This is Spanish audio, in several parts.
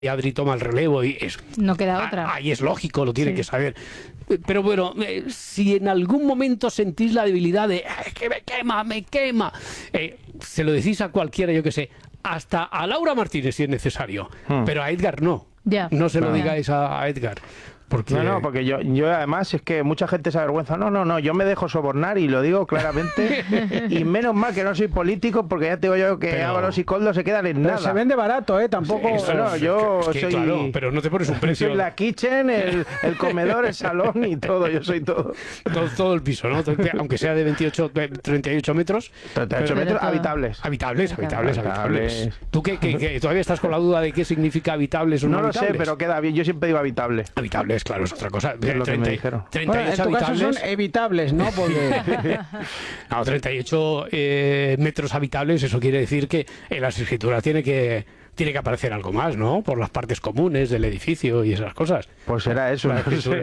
Adri toma el relevo y no queda otra. Ahí es lógico, lo tiene que saber. Pero bueno, si en algún momento sentís la debilidad de que me quema, se lo decís a cualquiera, yo que sé, hasta a Laura Martínez si es necesario, pero a Edgar no. No se lo digáis a Edgar. Porque... No, porque yo además es que mucha gente se avergüenza. No, yo me dejo sobornar y lo digo claramente. Y menos mal que no soy político, porque ya te digo yo que Ábalos y Koldo se quedan en nada. Se vende barato, tampoco. Sí, yo soy. Claro, pero no te pones un precio. Soy la kitchen, el comedor, el salón y todo. Yo soy todo. Todo el piso, ¿no? Aunque sea de 38 metros. 38 metros habitables. Habitables. ¿Tú que todavía estás con la duda de qué significa habitables o no habitables? No lo sé, pero queda bien. Yo siempre digo habitable. Habitables, claro, es otra cosa. Es lo que me dijeron. 38 en tu caso son evitables, ¿no? Porque... No, 38 metros habitables, eso quiere decir que en las escrituras tiene que aparecer algo más, ¿no? Por las partes comunes del edificio y esas cosas. Pues será eso.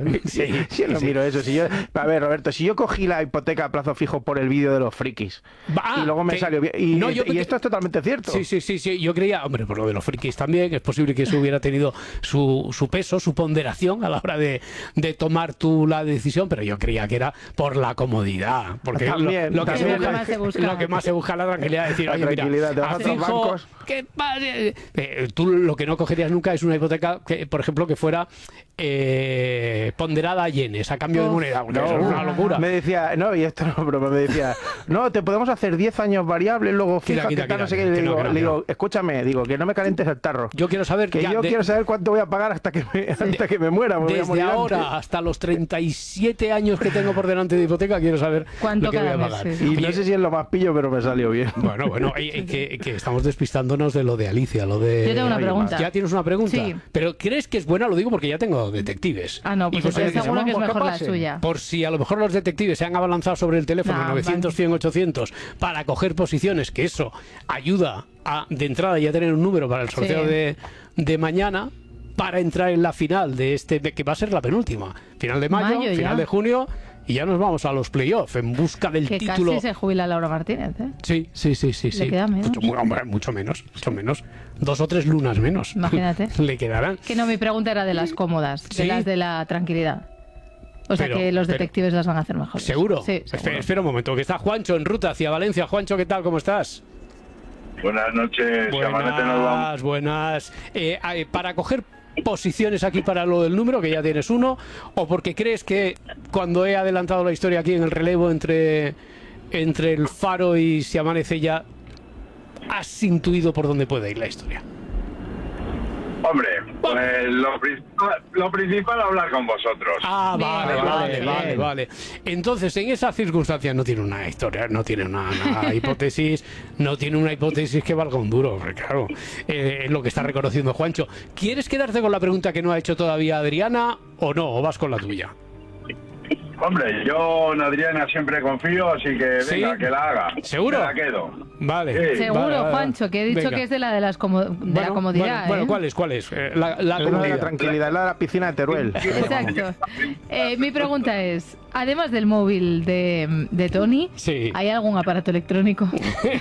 Miro eso. A ver, Roberto, si yo cogí la hipoteca a plazo fijo por el vídeo de los frikis y luego me salió bien. Y esto es totalmente cierto. Sí. Yo creía, hombre, por lo de los frikis también, es posible que eso hubiera tenido su peso, su ponderación a la hora de tomar tú la decisión, pero yo creía que era por la comodidad. Porque lo que más se busca es la tranquilidad de decir, oye, mira, te vas a otros bancos. ¿Qué padre? Tú lo que no cogerías nunca es una hipoteca que, por ejemplo, que fuera ponderada a yenes, a cambio de moneda. Eso es una locura. Me decía, y esto no, pero me decía, te podemos hacer 10 años variables, luego fija, que tal, no sé qué. Le digo, escúchame, que no me calientes el tarro. Yo quiero saber quiero saber cuánto voy a pagar hasta que me muera. Desde ahora hasta los 37 años que tengo por delante de hipoteca, quiero saber cuánto lo que voy a pagar. Y no sé si es lo más pillo, pero me salió bien. Bueno, que estamos despistándonos de lo de Alicia, lo de... Yo tengo una pregunta. ¿Ya tienes una pregunta? Sí. ¿Pero crees que es buena? Lo digo porque ya tengo detectives. No, pues seguro que es mejor la suya. Por si a lo mejor los detectives se han abalanzado sobre el teléfono 900, 100, 800 para coger posiciones, que eso ayuda de entrada ya tener un número para el sorteo de mañana, para entrar en la final de que va a ser la penúltima. Final de mayo final de junio... Y ya nos vamos a los playoffs en busca del título. Casi se jubila Laura Martínez, ¿eh? Sí. Le queda menos. Mucho menos. 2 o 3 lunas menos. Imagínate. Le quedarán. Que no, mi pregunta era de las cómodas, de las de la tranquilidad. O sea que los detectives las van a hacer mejor. ¿Seguro? Sí, seguro. Espera un momento, que está Juancho en ruta hacia Valencia. Juancho, ¿qué tal? ¿Cómo estás? Buenas noches. Buenas. Para coger posiciones aquí para lo del número, que ya tienes uno, o porque crees que cuando he adelantado la historia aquí en el relevo entre el Faro y Si Amanece Ya, has intuido por dónde puede ir la historia. Hombre, pues lo principal hablar con vosotros. Vale. Entonces, en esas circunstancias no tiene una historia, no tiene una hipótesis, que valga un duro, porque claro, es lo que está reconociendo Juancho. ¿Quieres quedarte con la pregunta que no ha hecho todavía Adriana o no? ¿O vas con la tuya? Hombre, yo en Adriana siempre confío, así que venga, que la haga. ¿Seguro? Me la quedo. Vale. Sí. Seguro, Juancho, que he dicho que es de la comodidad. Bueno, ¿cuál es? La comodidad. De la tranquilidad, la piscina de Teruel. Exacto. Mi pregunta es, además del móvil de Tony, ¿hay algún aparato electrónico?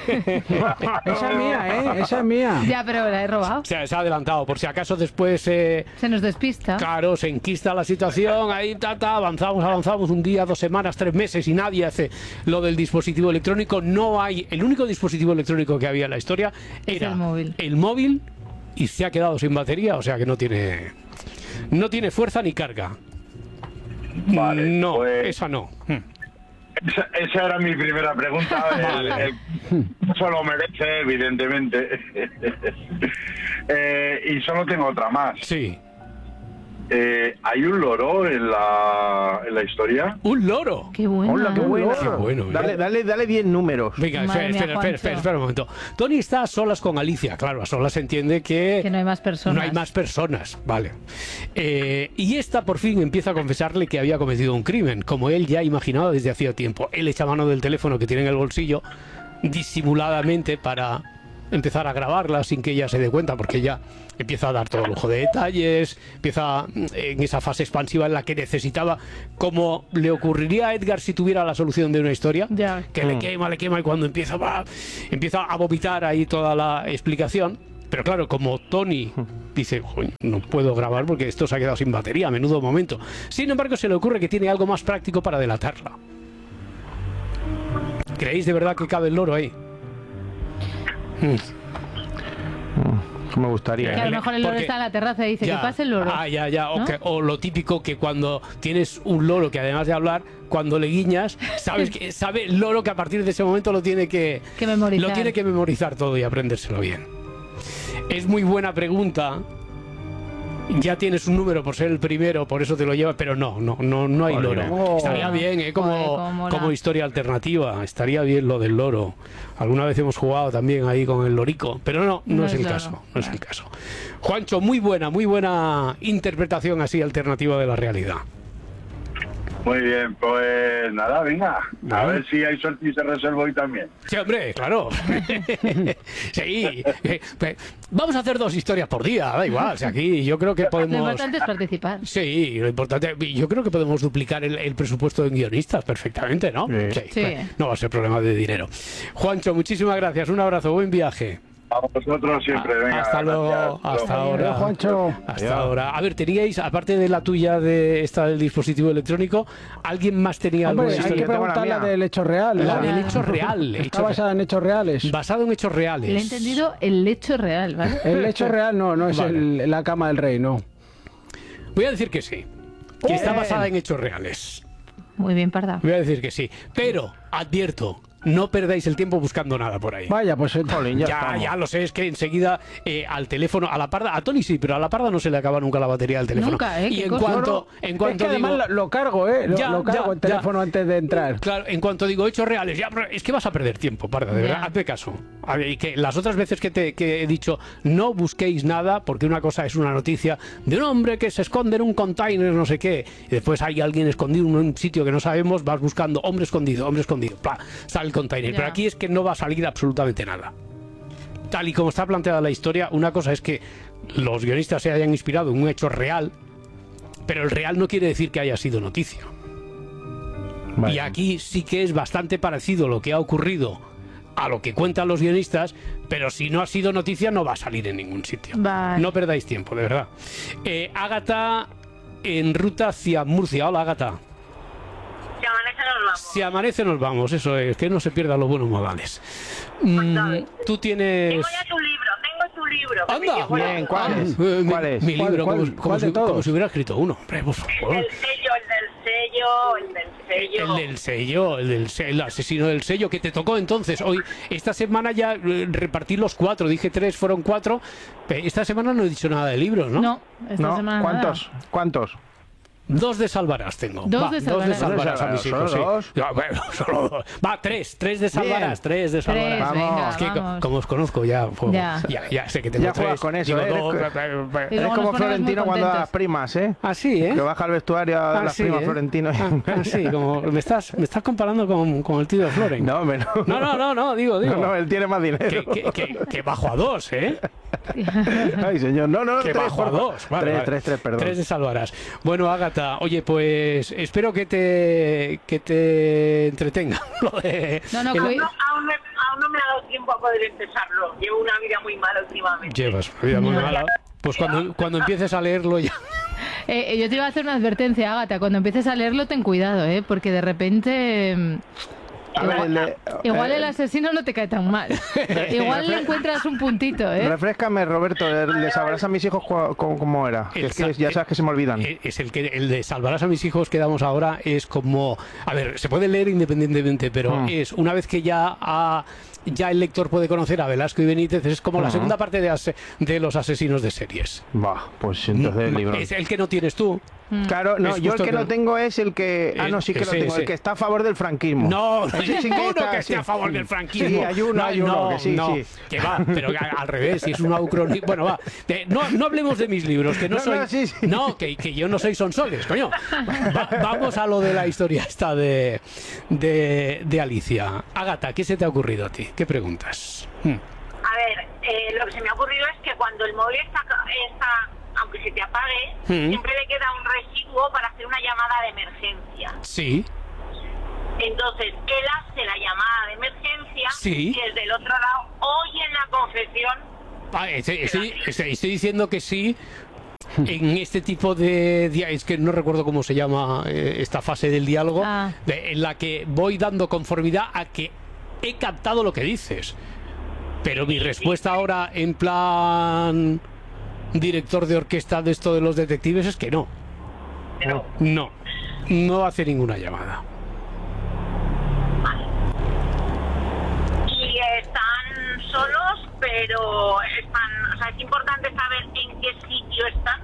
Esa es mía, esa es mía. Ya, pero la he robado. Se ha adelantado, por si acaso después... se nos despista. Claro, se enquista la situación, ahí avanzamos un día, 2 semanas, 3 meses y nadie hace lo del dispositivo electrónico. No hay... El único dispositivo electrónico que había en la historia era el móvil y se ha quedado sin batería, o sea que no tiene fuerza ni carga. Vale, no, pues, esa no. Esa era mi primera pregunta. Eso lo merece, evidentemente. Y solo tengo otra más. Sí. ¿Hay un loro en la historia? ¿Un loro? ¡Qué bueno! Hola, qué bueno. Dale 10 números. Venga, espera un momento. Tony está a solas con Alicia. Claro, a solas entiende que no hay más personas. No hay más personas, vale. Y esta por fin empieza a confesarle que había cometido un crimen, como él ya imaginaba desde hacía tiempo. Él echa mano del teléfono que tiene en el bolsillo, disimuladamente, para empezar a grabarla sin que ella se dé cuenta, porque ella empieza a dar todo lujo de detalles, empieza en esa fase expansiva en la que necesitaba, como le ocurriría a Edgar si tuviera la solución de una historia, que le quema, y cuando empieza a vomitar ahí toda la explicación, Pero claro, como Tony dice, no puedo grabar porque esto se ha quedado sin batería, a menudo momento. Sin embargo, se le ocurre que tiene algo más práctico para delatarla. ¿Creéis de verdad que cabe el loro ahí? Me gustaría. Que a lo mejor el loro está en la terraza y dice, que pase el loro. ¿No? O lo típico que cuando tienes un loro que además de hablar, cuando le guiñas, sabe el loro que a partir de ese momento lo tiene que memorizar. Lo tiene que memorizar todo y aprendérselo bien. Es muy buena pregunta. Ya tienes un número por ser el primero, por eso te lo llevas, pero no hay loro. Estaría bien, como historia alternativa, estaría bien lo del loro. Alguna vez hemos jugado también ahí con el lorico, pero no es el caso, no es el caso. Juancho, muy buena interpretación así alternativa de la realidad. Muy bien, pues nada, venga, a ver si hay suerte y se resuelve hoy también. Sí, hombre, claro. Sí. Vamos a hacer 2 historias por día, da igual. O sea, aquí yo creo que podemos... Lo importante es participar. Sí, lo importante... Yo creo que podemos duplicar el presupuesto de guionistas perfectamente, ¿no? Sí. No va a ser problema de dinero. Juancho, muchísimas gracias. Un abrazo, buen viaje. A vosotros siempre, venga. Hasta luego, hasta ahora. Juancho. Hasta ahora. A ver, teníais, aparte de la tuya de esta del dispositivo electrónico, ¿alguien más tenía algo? Hay que preguntar la del hecho real. La del hecho real. Está basada en hechos reales. Basado en hechos reales. Le he entendido el hecho real, ¿vale? El hecho real no es la cama del rey, no. Voy a decir que sí. Que está basada en hechos reales. Muy bien, Parda. Voy a decir que sí. Pero, advierto, no perdáis el tiempo buscando nada por ahí. Vaya, pues ya lo sé, es que enseguida al teléfono, a la Parda, a Tony sí, pero a la Parda no se le acaba nunca la batería del teléfono. Nunca, y en cuanto es que además lo cargo, lo cargo el teléfono antes de entrar. Claro, en cuanto digo hechos reales, es que vas a perder tiempo, Parda, de verdad, hazme caso. Y que las otras veces que he dicho, no busquéis nada, porque una cosa es una noticia de un hombre que se esconde en un container, no sé qué, y después hay alguien escondido en un sitio que no sabemos, vas buscando hombre escondido, ¡plá! Sale el container. Pero aquí es que no va a salir absolutamente nada. Tal y como está planteada la historia, una cosa es que los guionistas se hayan inspirado en un hecho real, pero el real no quiere decir que haya sido noticia. Vale. Y aquí sí que es bastante parecido lo que ha ocurrido a lo que cuentan los guionistas, pero si no ha sido noticia no va a salir en ningún sitio. Vale. No perdáis tiempo, de verdad. Ágata en ruta hacia Murcia. Hola, Ágata. Si amanece nos vamos, eso es, que no se pierdan los buenos modales. Tú tienes... Tengo ya tu libro. ¡Anda! Bien, ¿cuál es? Mi libro, como si hubiera escrito uno. Hombre, por favor. El sello, el asesino del sello, que te tocó entonces. Hoy, esta semana ya repartí los 4, dije 3, fueron 4. Esta semana no he dicho nada de libros, ¿no? No, esta semana ¿Cuántos? 2 de Salvarás tengo. 2 de Salvarás a mis hijos, sí. Solo 2. Va, 3 de Salvarás, 3 de Salvarás. Vamos. Es que como os conozco ya sé que tengo 3. Ya juegas con eso, Es como Florentino cuando da las primas, Ah, sí, que baja al vestuario a las primas Florentino. Sí, como me estás comparando con el tío de Floren. No, digo. No, él tiene más dinero. Que bajo a 2, ¿eh? Ay, señor, no, que 3, bajo a 2. Vale. 3, perdón. 3 de Salvarás. Bueno, Ágata, oye, pues espero que te entretenga. Aún no me ha dado tiempo a poder empezarlo. Llevo una vida muy mala últimamente. Llevas una vida muy mala. Pues cuando empieces a leerlo ya... yo te iba a hacer una advertencia, Ágata. Cuando empieces a leerlo, ten cuidado, porque de repente... Igual el asesino no te cae tan mal. Igual le encuentras un puntito, Refréscame, Roberto, ¿le sabrás a mis hijos cómo era? Es que ya sabes que se me olvidan. El de Salvarás a mis hijos que damos ahora es como... A ver, se puede leer independientemente, pero es una vez que ya el lector puede conocer a Velasco y Benítez, es como la segunda parte de los asesinos de series. Pues entonces el libro... Es el que no tienes tú. Claro, no, yo el que no tengo es el que... sí que lo tengo, el que está a favor del franquismo. No hay ninguno que esté a favor del franquismo. Sí, hay uno que sí. Que va, pero al revés, si es un ucronismo... Bueno, va, no hablemos de mis libros, que no soy... No, que yo no soy Sonsoles, coño. Vamos a lo de la historia esta de Alicia. Ágata, ¿qué se te ha ocurrido a ti? ¿Qué preguntas? A ver, lo que se me ha ocurrido es que cuando el móvil está aunque se te apague, siempre le queda un residuo para hacer una llamada de emergencia. Sí. Entonces, él hace la llamada de emergencia y desde el otro lado oye en la confesión Estoy diciendo que sí. En este tipo de es que no recuerdo cómo se llama esta fase del diálogo, en la que voy dando conformidad a que he captado lo que dices, pero mi respuesta ahora en plan director de orquesta de esto de los detectives es que no hace ninguna llamada. Y están solos, pero están, o sea, es importante saber en qué sitio están.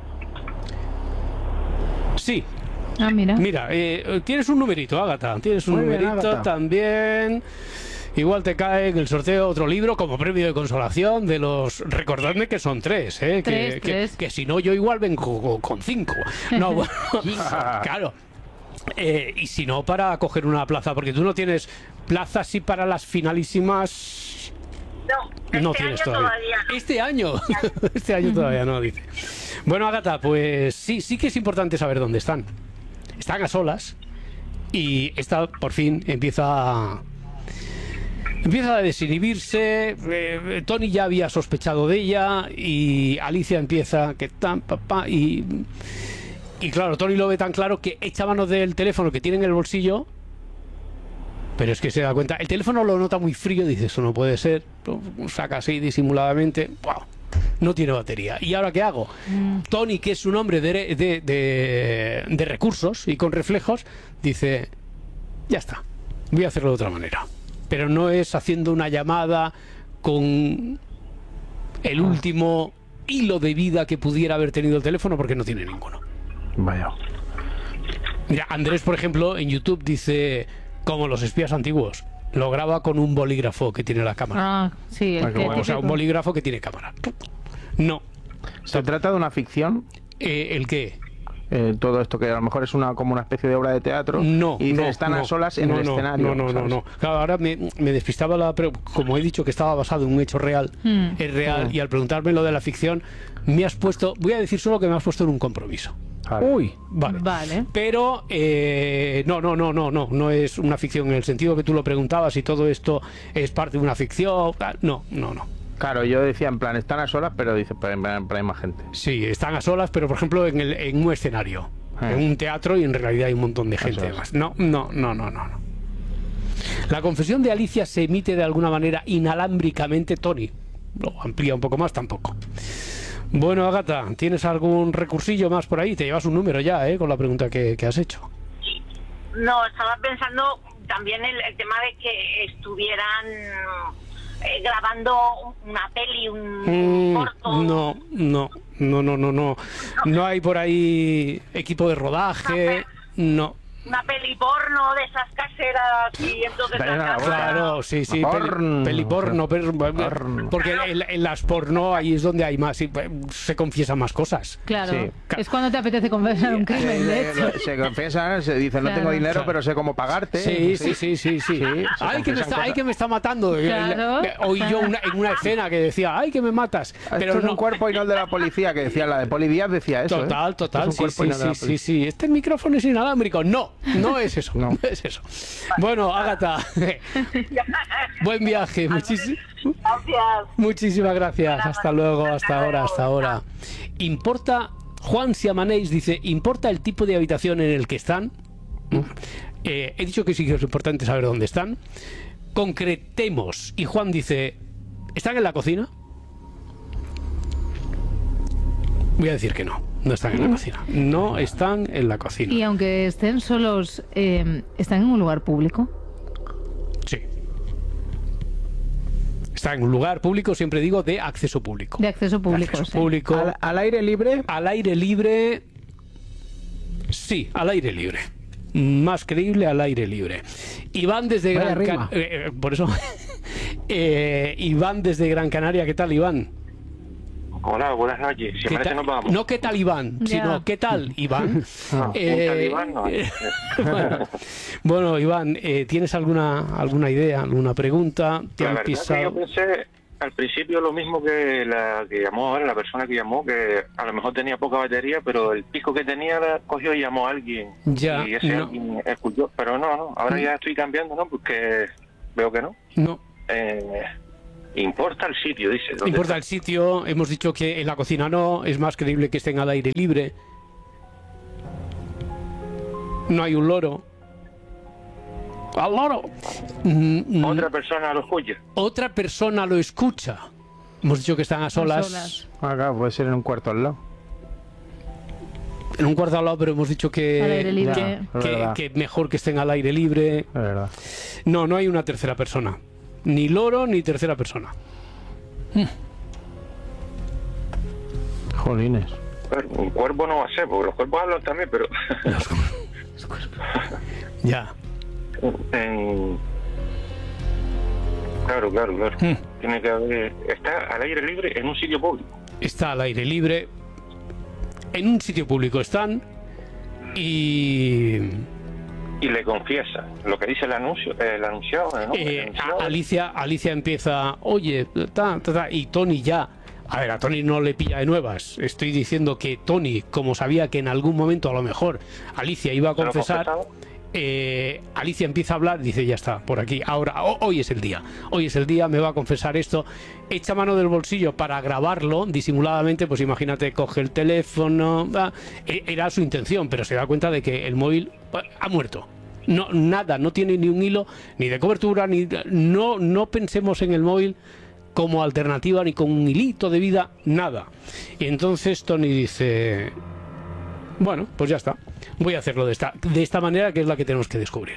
Sí. Mira, tienes un numerito, Ágata. Tienes un Muy bien, numerito Ágata. También. Igual te cae en el sorteo otro libro como premio de consolación de los... Recordadme que son 3, Tres. Que si no yo igual vengo con 5. No, bueno, claro. Y si no, para coger una plaza, porque tú no tienes plazas sí para las finalísimas... No, Tienes año todavía no. Este año. Este año todavía no, dice. Bueno, Ágata, pues sí que es importante saber dónde están. Están a solas y esta por fin empieza a desinhibirse. Tony ya había sospechado de ella y Alicia empieza que tan papá y claro, Tony lo ve tan claro que echa mano del teléfono que tiene en el bolsillo. Pero es que se da cuenta, el teléfono lo nota muy frío, dice, eso no puede ser, lo saca así disimuladamente, ¡wow! No tiene batería. ¿Y ahora qué hago? Tony, que es un hombre de recursos y con reflejos, dice, ya está, voy a hacerlo de otra manera. Pero no es haciendo una llamada con el último hilo de vida que pudiera haber tenido el teléfono, porque no tiene ninguno. Vaya. Mira, Andrés, por ejemplo, en YouTube dice... Como los espías antiguos, lo graba con un bolígrafo que tiene la cámara. Sí, O sea, un bolígrafo que tiene cámara. No. ¿Se trata de una ficción? ¿El qué? Todo esto que a lo mejor es como una especie de obra de teatro. No. Y están a solas en el escenario. No. Claro, ahora me despistaba como he dicho que estaba basado en un hecho real, es real, y al preguntarme lo de la ficción, me has puesto, voy a decir solo que me has puesto en un compromiso. Uy, vale. Pero no es una ficción en el sentido que tú lo preguntabas y todo esto es parte de una ficción. No. Claro, yo decía en plan, están a solas, pero dice, pero hay más gente. Sí, están a solas, pero por ejemplo en un escenario, en un teatro, y en realidad hay un montón de gente más. No. La confesión de Alicia se emite de alguna manera inalámbricamente. Tony lo amplía un poco más, tampoco. Bueno, Ágata, ¿tienes algún recursillo más por ahí? Te llevas un número ya, con la pregunta que has hecho. No, estaba pensando también el tema de que estuvieran grabando una peli, un corto. No. No hay por ahí equipo de rodaje, no. Una peli porno de esas caseras y entonces claro, sí, peli porno, porque en las porno ahí es donde hay más, se confiesan más cosas. Claro, sí. Es cuando te apetece confesar un crimen, de hecho. Se confiesan, se dicen, no tengo dinero, pero sé cómo pagarte. Sí. Ay, que me está matando. Claro, Oí yo en una escena que decía, ay, que me matas. Pero es un cuerpo y no el de la policía, que decía, la de Poli Díaz decía eso. Total, sí. Este micrófono es inalámbrico. No es eso, no es eso. Bueno, Ágata, buen viaje. Muchísimas gracias. Hasta luego, hasta ahora. ¿Importa? Juan Siamaneix dice, ¿importa el tipo de habitación en el que están? He dicho que sí que es importante saber dónde están. Concretemos. Y Juan dice, ¿están en la cocina? Voy a decir que no están en la cocina. No están en la cocina. Y aunque estén solos, ¿están en un lugar público? Sí. Está en un lugar público, siempre digo, de acceso público. De acceso público, público. ¿Al aire libre? Al aire libre. Sí, al aire libre. Más creíble, al aire libre. Iván desde por eso. Iván desde Gran Canaria. ¿Qué tal, Iván? Hola, buenas noches. Si parece, nos vamos. No, ¿qué tal, Iván? Sino, ¿qué tal, Iván? Un tal Iván, no. Bueno, Iván, ¿tienes alguna idea, alguna pregunta? ¿Te han pisado? Yo pensé al principio lo mismo que la que llamó ahora, la persona que llamó, que a lo mejor tenía poca batería, pero el pico que tenía la cogió y llamó a alguien. Ya, y ese alguien escuchó. Pero no, ahora ya estoy cambiando, ¿no? Porque veo que no. No. Importa el sitio, dice. Importa el sitio. Hemos dicho que en la cocina no. Es más creíble que estén al aire libre. No hay un loro. ¡Al loro! Otra persona lo escucha. Otra persona lo escucha. Hemos dicho que están a solas. Acá puede ser en un cuarto al lado. En un cuarto al lado, pero hemos dicho que, Al aire libre. que mejor que estén al aire libre. Es verdad. No, no hay una tercera persona. Ni loro ni tercera persona. Jolines. Un cuervo no va a ser, porque los cuervos hablan también, pero... Los cuervos. Ya. Claro. Tiene que haber... Está al aire libre en un sitio público. Está al aire libre. En un sitio público están. Y le confiesa lo que dice el anunciado, ¿no? Alicia empieza, oye, y Tony ya. A ver, a Tony no le pilla de nuevas. Estoy diciendo que Tony, como sabía que en algún momento a lo mejor Alicia iba a confesar, Alicia empieza a hablar, dice, ya está, por aquí, ahora, hoy es el día, me va a confesar esto, echa mano del bolsillo para grabarlo disimuladamente, pues imagínate, coge el teléfono, era su intención, pero se da cuenta de que el móvil ha muerto. No, nada, no tiene ni un hilo, ni de cobertura, no pensemos en el móvil como alternativa, ni con un hilito de vida, nada. Y entonces Tony dice, bueno, pues ya está, voy a hacerlo de esta manera, que es la que tenemos que descubrir.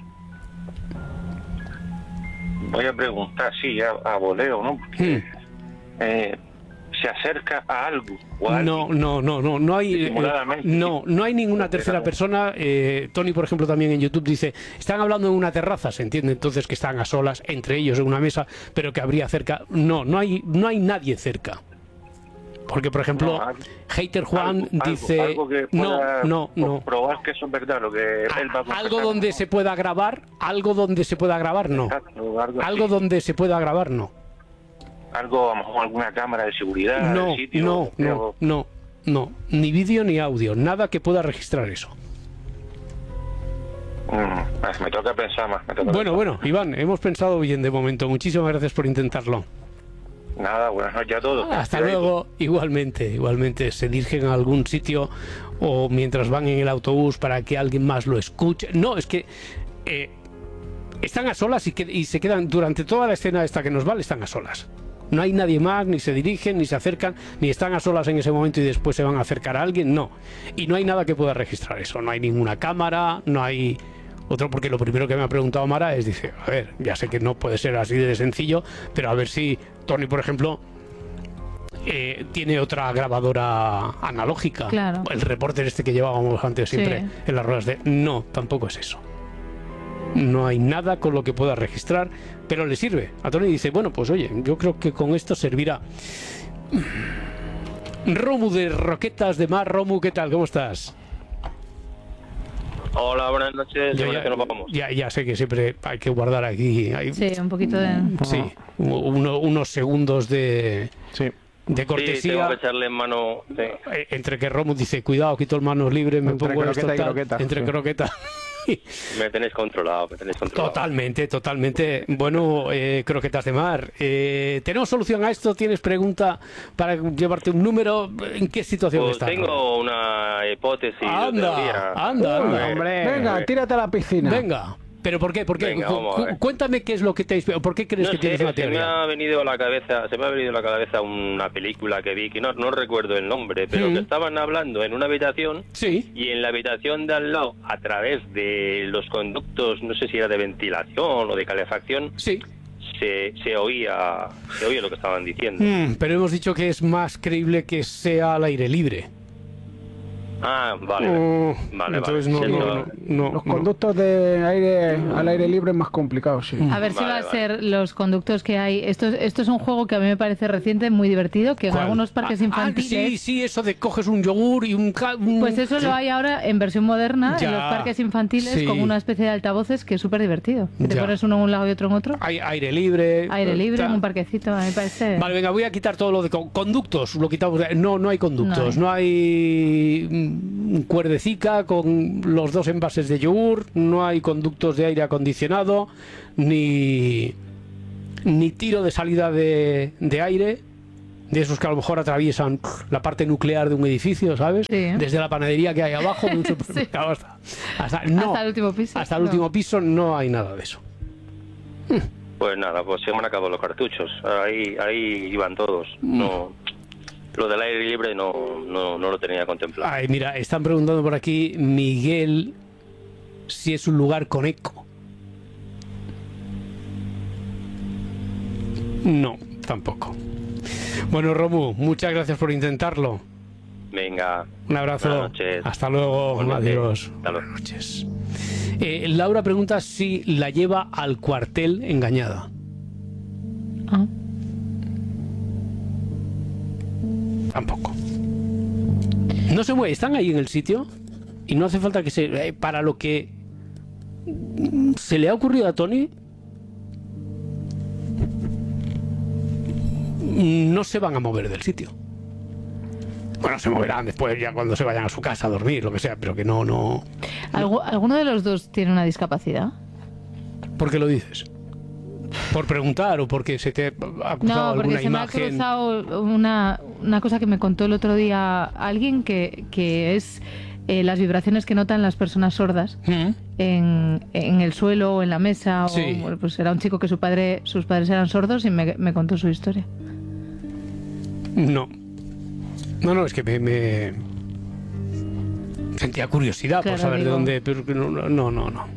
Voy a preguntar, sí, a voleo, ¿no? Porque, se acerca a algo. No hay ninguna tercera persona. Tony, por ejemplo, también en YouTube dice, están hablando en una terraza, se entiende entonces que están a solas entre ellos en una mesa, pero que habría cerca. No hay nadie cerca. Porque, por ejemplo, Hater Juan dice, algo que no. Probar que eso es verdad, lo que él va a algo donde se pueda grabar, no. Exacto, algo donde se pueda grabar, no. Algo, a lo mejor alguna cámara de seguridad del sitio. No, ni vídeo ni audio, nada que pueda registrar eso. Me toca pensar más. Bueno, Iván, hemos pensado bien de momento. Muchísimas gracias por intentarlo. Nada, buenas noches a todos. Hasta luego. Igualmente, se dirigen a algún sitio o mientras van en el autobús para que alguien más lo escuche. No, es que están a solas y se quedan durante toda la escena esta que nos vale, están a solas. No hay nadie más, ni se dirigen, ni se acercan, ni están a solas en ese momento y después se van a acercar a alguien, no. Y no hay nada que pueda registrar eso, no hay ninguna cámara, no hay otro, porque lo primero que me ha preguntado Mara es, dice, a ver, ya sé que no puede ser así de sencillo, pero a ver si Tony, por ejemplo, tiene otra grabadora analógica. Claro. El reporter este que llevábamos antes siempre en las ruedas de... No, tampoco es eso. No hay nada con lo que pueda registrar, pero le sirve. A Tony dice, bueno, pues oye, yo creo que con esto servirá. Romu de Roquetas de Mar. Romu, ¿qué tal? ¿Cómo estás? Hola, buenas noches. Ya sé que siempre hay que guardar aquí. Sí, un poquito de... Sí, unos segundos de cortesía. Sí, tengo que echarle en mano. Sí. Entre que Romu dice, cuidado, quito manos libres, me pongo esto tal, entre croqueta. Me tenéis controlado. Totalmente. Bueno, Croquetas de Mar, ¿tenemos solución a esto? ¿Tienes pregunta para llevarte un número? ¿En qué situación estás? Tengo una hipótesis. Anda. Hombre. Venga, tírate a la piscina. Venga. ¿Pero por qué? Venga, cuéntame qué es lo que te... ¿Por qué crees que tienes una teoría? Se me ha venido a la cabeza una película que vi, que no recuerdo el nombre, pero que estaban hablando en una habitación, y en la habitación de al lado, a través de los conductos, no sé si era de ventilación o de calefacción, se oía lo que estaban diciendo. Pero hemos dicho que es más creíble que sea al aire libre. Vale. Entonces los conductos de aire al aire libre es más complicado, sí. A ver si va a ser los conductos que hay. Esto es un juego que a mí me parece reciente, muy divertido, que en algunos parques infantiles... Sí, eso de coges un yogur y un... Pues eso lo hay ahora en versión moderna, en los parques infantiles, con una especie de altavoces que es súper divertido. Que te pones uno en un lado y otro en otro. Hay aire libre. En un parquecito, a mí me parece... Vale, venga, voy a quitar todo lo de conductos. Lo quitamos. No hay conductos. No hay cuerdecica con los dos envases de yogur, no hay conductos de aire acondicionado, ni ni tiro de salida de aire, de esos que a lo mejor atraviesan la parte nuclear de un edificio, ¿sabes? Sí. Desde la panadería que hay abajo de un supermercado hasta el último piso. Hasta el último piso no hay nada de eso. Pues nada, pues se me han acabado los cartuchos. Ahí iban todos. No, lo del aire libre no lo tenía contemplado. Ay, mira, están preguntando por aquí, Miguel, si es un lugar con eco. No, tampoco. Bueno, Romu, muchas gracias por intentarlo. Venga. Un abrazo. Buenas noches. Hasta luego. Adiós. Buenas noches. Laura pregunta si la lleva al cuartel engañada. Tampoco. No se mueve, están ahí en el sitio y no hace falta que se... para lo que se le ha ocurrido a Tony, no se van a mover del sitio. Bueno, se moverán después ya cuando se vayan a su casa a dormir, lo que sea, pero que no... ¿Alguno de los dos tiene una discapacidad? ¿Por qué lo dices? ¿Por preguntar o porque se te ha cruzado alguna imagen? No, porque se me ha cruzado una cosa que me contó el otro día alguien que es las vibraciones que notan las personas sordas en el suelo o en la mesa. Sí. O, pues era un chico que sus padres eran sordos y me contó su historia. No, es que me sentía curiosidad por saber de dónde, pero no.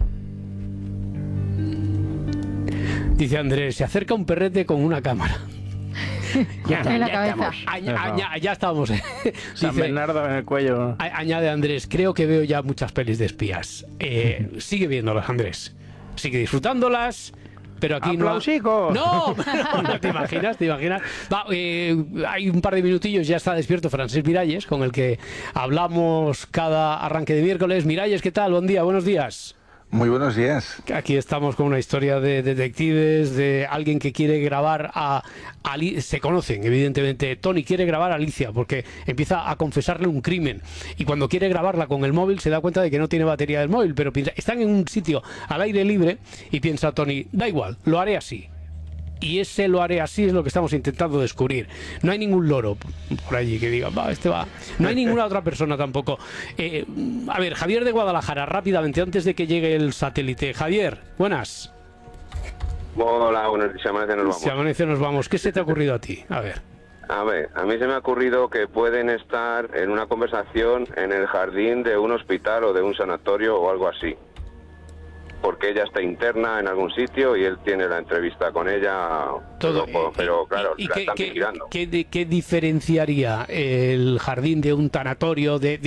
Dice Andrés, se acerca un perrete con una cámara. En la cabeza. Ya estamos. San Bernardo en el cuello. Añade Andrés, creo que veo ya muchas pelis de espías. Sigue viéndolas, Andrés. Sigue disfrutándolas. Pero aquí ¡Aplausico! No, te imaginas. Va, hay un par de minutillos, ya está despierto Francesc Miralles, con el que hablamos cada arranque de miércoles. Miralles, ¿qué tal? Buen día, buenos días. Muy buenos días. Aquí estamos con una historia de detectives, de alguien que quiere grabar a Alicia. Se conocen, evidentemente. Tony quiere grabar a Alicia porque empieza a confesarle un crimen. Y cuando quiere grabarla con el móvil se da cuenta de que no tiene batería del móvil, pero piensa, están en un sitio al aire libre y piensa Tony, da igual, lo haré así. Y ese lo haré así es lo que estamos intentando descubrir. No hay ningún loro por allí que diga, va. No hay ninguna otra persona tampoco. A ver, Javier de Guadalajara, rápidamente, antes de que llegue el satélite. Javier, buenas. Hola, buenos días. Si amanece nos vamos. ¿Qué se te ha ocurrido a ti? A ver, a mí se me ha ocurrido que pueden estar en una conversación en el jardín de un hospital o de un sanatorio o algo así. Porque ella está interna en algún sitio y él tiene la entrevista con ella, todo, pero claro, ¿y la están vigilando. ¿Qué diferenciaría el jardín de un tanatorio, de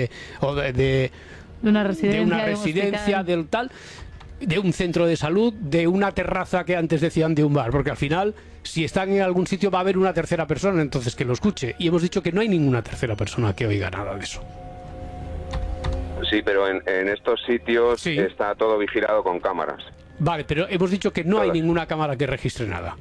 una residencia, del tal, de un centro de salud, de una terraza que antes decían de un bar? Porque al final, si están en algún sitio va a haber una tercera persona, entonces que lo escuche. Y hemos dicho que no hay ninguna tercera persona que oiga nada de eso. Sí, pero en estos sitios está todo vigilado con cámaras. Vale, pero hemos dicho que no hay ninguna cámara que registre nada.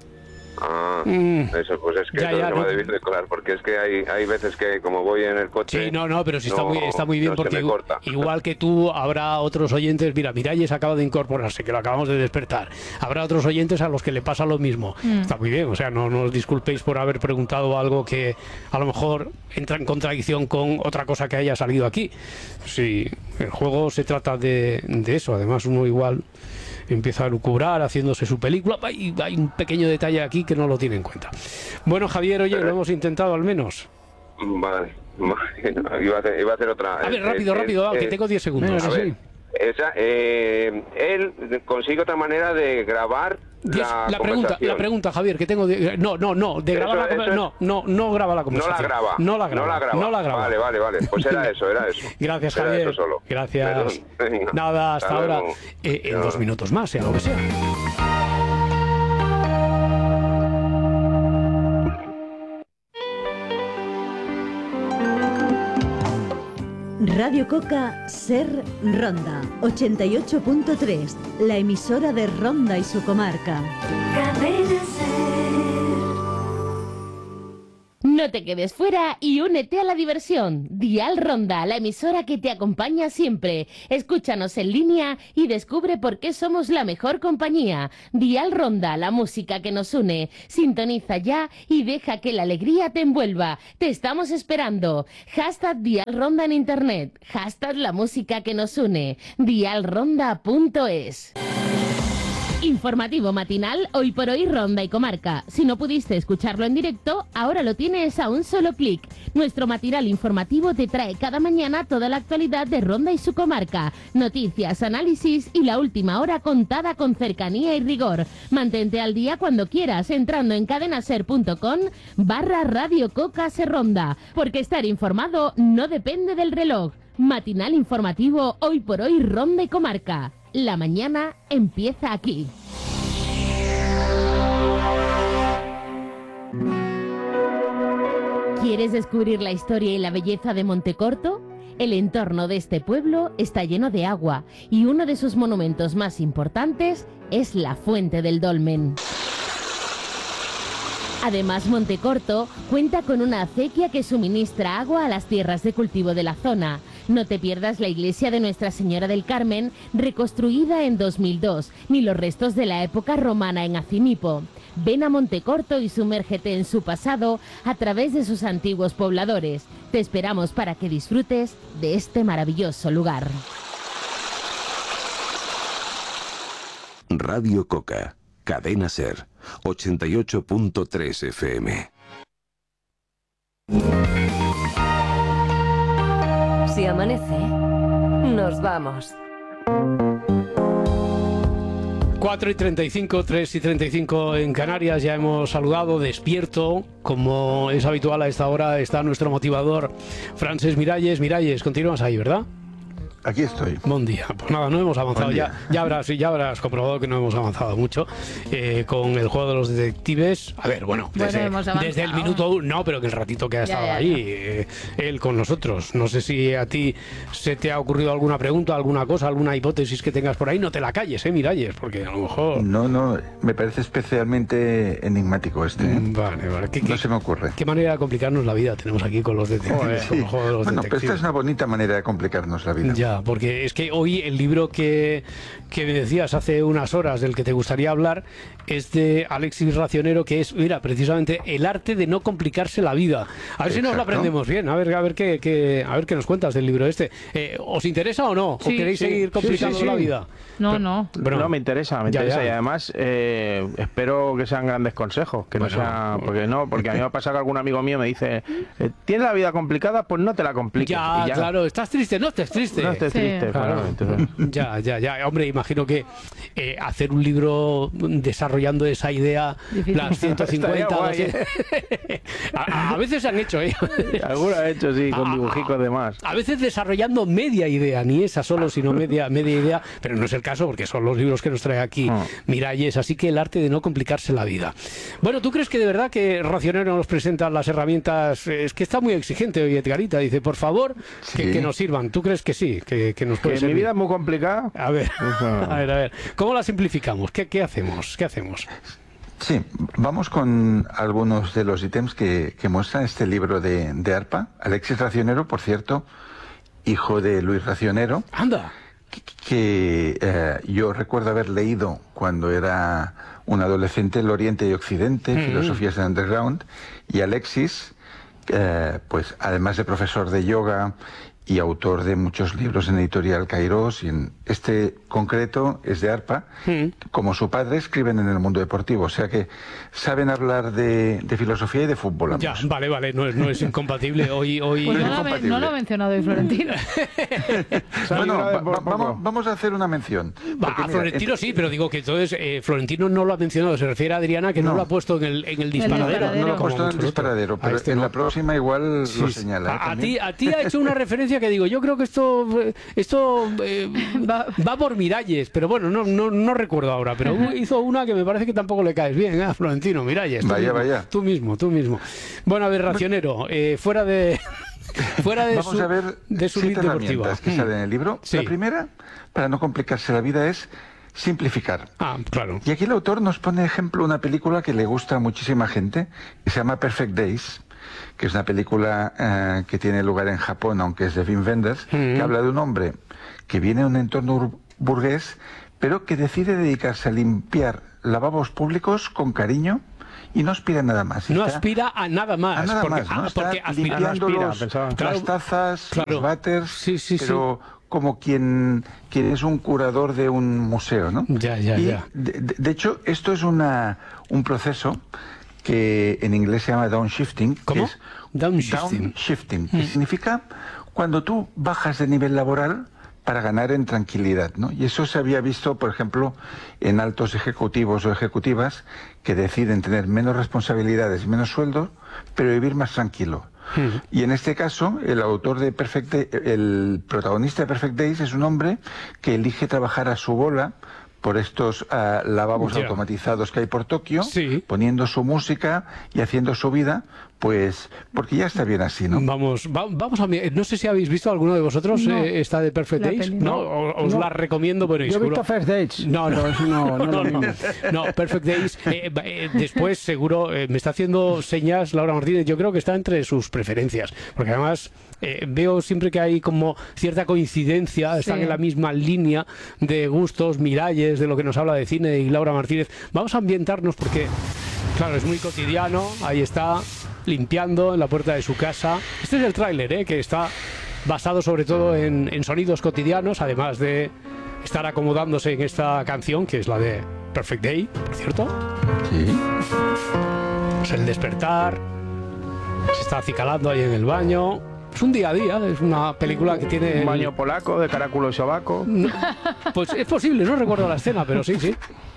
Eso, pues es que me debéis de colar, porque es que hay veces que como voy en el coche... Sí, pero sí está muy bien, porque igual que tú, habrá otros oyentes. Mira, Miralles acaba de incorporarse, que lo acabamos de despertar. Habrá otros oyentes a los que le pasa lo mismo. Está muy bien, o sea, no os disculpéis por haber preguntado algo que a lo mejor entra en contradicción con otra cosa que haya salido aquí. Sí, el juego se trata de eso. Además, uno igual empieza a lucubrar haciéndose su película y hay un pequeño detalle aquí que no lo tiene en cuenta. Bueno, Javier, oye, lo hemos intentado al menos. Vale. Iba a hacer otra. A ver, rápido, que tengo 10 segundos. A ver, él consigue otra manera de grabar la pregunta, Javier, que tengo de grabar la conversación. No graba la conversación. No la graba. Vale. Pues era eso. Gracias, era Javier. Eso solo. Gracias. Nada, hasta ahora. En 2 minutos más, sea lo que sea. Radio Coca Ser Ronda 88.3, la emisora de Ronda y su comarca. Cadena Ser. No te quedes fuera y únete a la diversión. Dial Ronda, la emisora que te acompaña siempre. Escúchanos en línea y descubre por qué somos la mejor compañía. Dial Ronda, la música que nos une. Sintoniza ya y deja que la alegría te envuelva. Te estamos esperando. Hashtag Dial Ronda en internet. Hashtag la música que nos une. dialronda.es. Informativo matinal, hoy por hoy Ronda y Comarca. Si no pudiste escucharlo en directo, ahora lo tienes a un solo clic. Nuestro matinal informativo te trae cada mañana toda la actualidad de Ronda y su comarca. Noticias, análisis y la última hora contada con cercanía y rigor. Mantente al día cuando quieras entrando en cadenaser.com/Radio Coca Serronda. Porque estar informado no depende del reloj. Matinal informativo, hoy por hoy Ronda y Comarca. La mañana empieza aquí. ¿Quieres descubrir la historia y la belleza de Montecorto? El entorno de este pueblo está lleno de agua y uno de sus monumentos más importantes es la Fuente del Dolmen. Además, Montecorto cuenta con una acequia que suministra agua a las tierras de cultivo de la zona. No te pierdas la iglesia de Nuestra Señora del Carmen, reconstruida en 2002, ni los restos de la época romana en Acimipo. Ven a Montecorto y sumérgete en su pasado a través de sus antiguos pobladores. Te esperamos para que disfrutes de este maravilloso lugar. Radio Coca, Cadena Ser, 88.3 FM. Si amanece, nos vamos. 4:35, 3:35 en Canarias, ya hemos saludado, despierto, como es habitual a esta hora, está nuestro motivador, Francesc Miralles. Miralles, continúas ahí, ¿verdad? Aquí estoy. Buen día. Pues nada, no hemos avanzado. Ya habrás comprobado que no hemos avanzado mucho con el juego de los detectives. A ver, bueno, desde el minuto 1, no, pero que el ratito que ha estado ahí, él con nosotros. No sé si a ti se te ha ocurrido alguna pregunta, alguna cosa, alguna hipótesis que tengas por ahí. No te la calles, Miralles, porque a lo mejor... No, me parece especialmente enigmático este. Vale. No se me ocurre. ¿Qué manera de complicarnos la vida tenemos aquí con los detectives? Sí. Con el juego de los detectives. Pero esta es una bonita manera de complicarnos la vida. Ya, porque es que hoy el libro que me decías hace unas horas del que te gustaría hablar es de Alexis Racionero, que es, mira, precisamente el arte de no complicarse la vida. A ver si nos lo aprendemos bien, a ver qué nos cuentas del libro este. ¿Os interesa o no? ¿O queréis seguir complicando la vida? No. No, me interesa. Y además espero que sean grandes consejos, que no sea... Porque a mí me ha pasado que algún amigo mío me dice, ¿tienes la vida complicada? Pues no te la compliques. Ya, claro, ¿estás triste? No estés triste. No estés triste, claro. Entonces... Ya. Hombre, imagino que hacer un libro desarrollando esa idea, difícil. Las 150... a veces se han hecho, Algunos han hecho, sí, con dibujicos de más. A veces desarrollando media idea, ni esa solo, sino media idea, pero no es el caso porque son los libros que nos trae aquí Miralles, así que el arte de no complicarse la vida. Bueno, ¿tú crees que de verdad que Racionero nos presenta las herramientas? Es que está muy exigente hoy Edgarita, dice, por favor, que nos sirvan. ¿Tú crees que sí? Que nos puede servir. Mi vida es muy complicada. A ver. ¿Cómo la simplificamos? ¿Qué hacemos? Sí, vamos con algunos de los ítems que muestra este libro de ARPA. Alexis Racionero, por cierto, hijo de Luis Racionero. ¡Anda! Que yo recuerdo haber leído cuando era un adolescente El Oriente y Occidente, Filosofías del Underground, y Alexis, pues además de profesor de yoga y autor de muchos libros en Editorial Kairos, y en este concreto es de ARPA, como su padre escriben en El Mundo Deportivo, o sea que saben hablar de filosofía y de fútbol ambos. Ya, vale, no es incompatible. Hoy pues no lo ha mencionado hoy Florentino. Bueno, vamos a hacer una mención. A Florentino sí, pero digo que entonces Florentino no lo ha mencionado, se refiere a Adriana, que no lo ha puesto en el disparadero. No lo ha puesto en el disparadero, pero en la próxima igual lo señala. A ti ha hecho una referencia que digo, yo creo que esto va por Miralles, pero bueno, no recuerdo ahora, pero hizo una que me parece que tampoco le caes bien, Florentino, Miralles. Vaya. Tú mismo. Bueno, a ver, Racionero, fuera de Vamos a ver de su 7 herramientas que salen en el libro. Sí. La primera, para no complicarse la vida, es simplificar. Claro. Y aquí el autor nos pone ejemplo una película que le gusta a muchísima gente, que se llama Perfect Days, que es una película que tiene lugar en Japón, aunque es de Wim Wenders, que habla de un hombre que viene de un entorno burgués, pero que decide dedicarse a limpiar lavabos públicos con cariño y no aspira a nada más. No aspira a nada más. A nada más, ¿no? Porque limpiando las tazas, los váteres, pero como quien es un curador de un museo, ¿no? Ya. De hecho, esto es un proceso que en inglés se llama downshifting. ¿Cómo? Downshifting, que significa cuando tú bajas de nivel laboral para ganar en tranquilidad, ¿no? Y eso se había visto, por ejemplo, en altos ejecutivos o ejecutivas que deciden tener menos responsabilidades y menos sueldo, pero vivir más tranquilo. Y en este caso, el protagonista de Perfect Days es un hombre que elige trabajar a su bola por estos lavabos automatizados que hay por Tokio, poniendo su música y haciendo su vida, pues porque ya está bien así, ¿no? Vamos a mirar. No sé si habéis visto alguno de vosotros esta de Perfect Days. No, os la recomiendo, pero yo he visto First Dates. No, Perfect Days. Después, seguro, me está haciendo señas Laura Martínez. Yo creo que está entre sus preferencias, porque además veo siempre que hay como cierta coincidencia, están en la misma línea de gustos, Miralles, de lo que nos habla de cine, y Laura Martínez. Vamos a ambientarnos porque, claro, es muy cotidiano. Ahí está, limpiando en la puerta de su casa. Este es el tráiler, que está basado sobre todo en sonidos cotidianos, además de estar acomodándose en esta canción, que es la de Perfect Day, por cierto. Sí. Es el despertar, se está acicalando ahí en el baño. Es un día a día, es una película que tiene... Un baño polaco, de caráculo y sobaco. No, pues es posible, no recuerdo la escena, pero sí.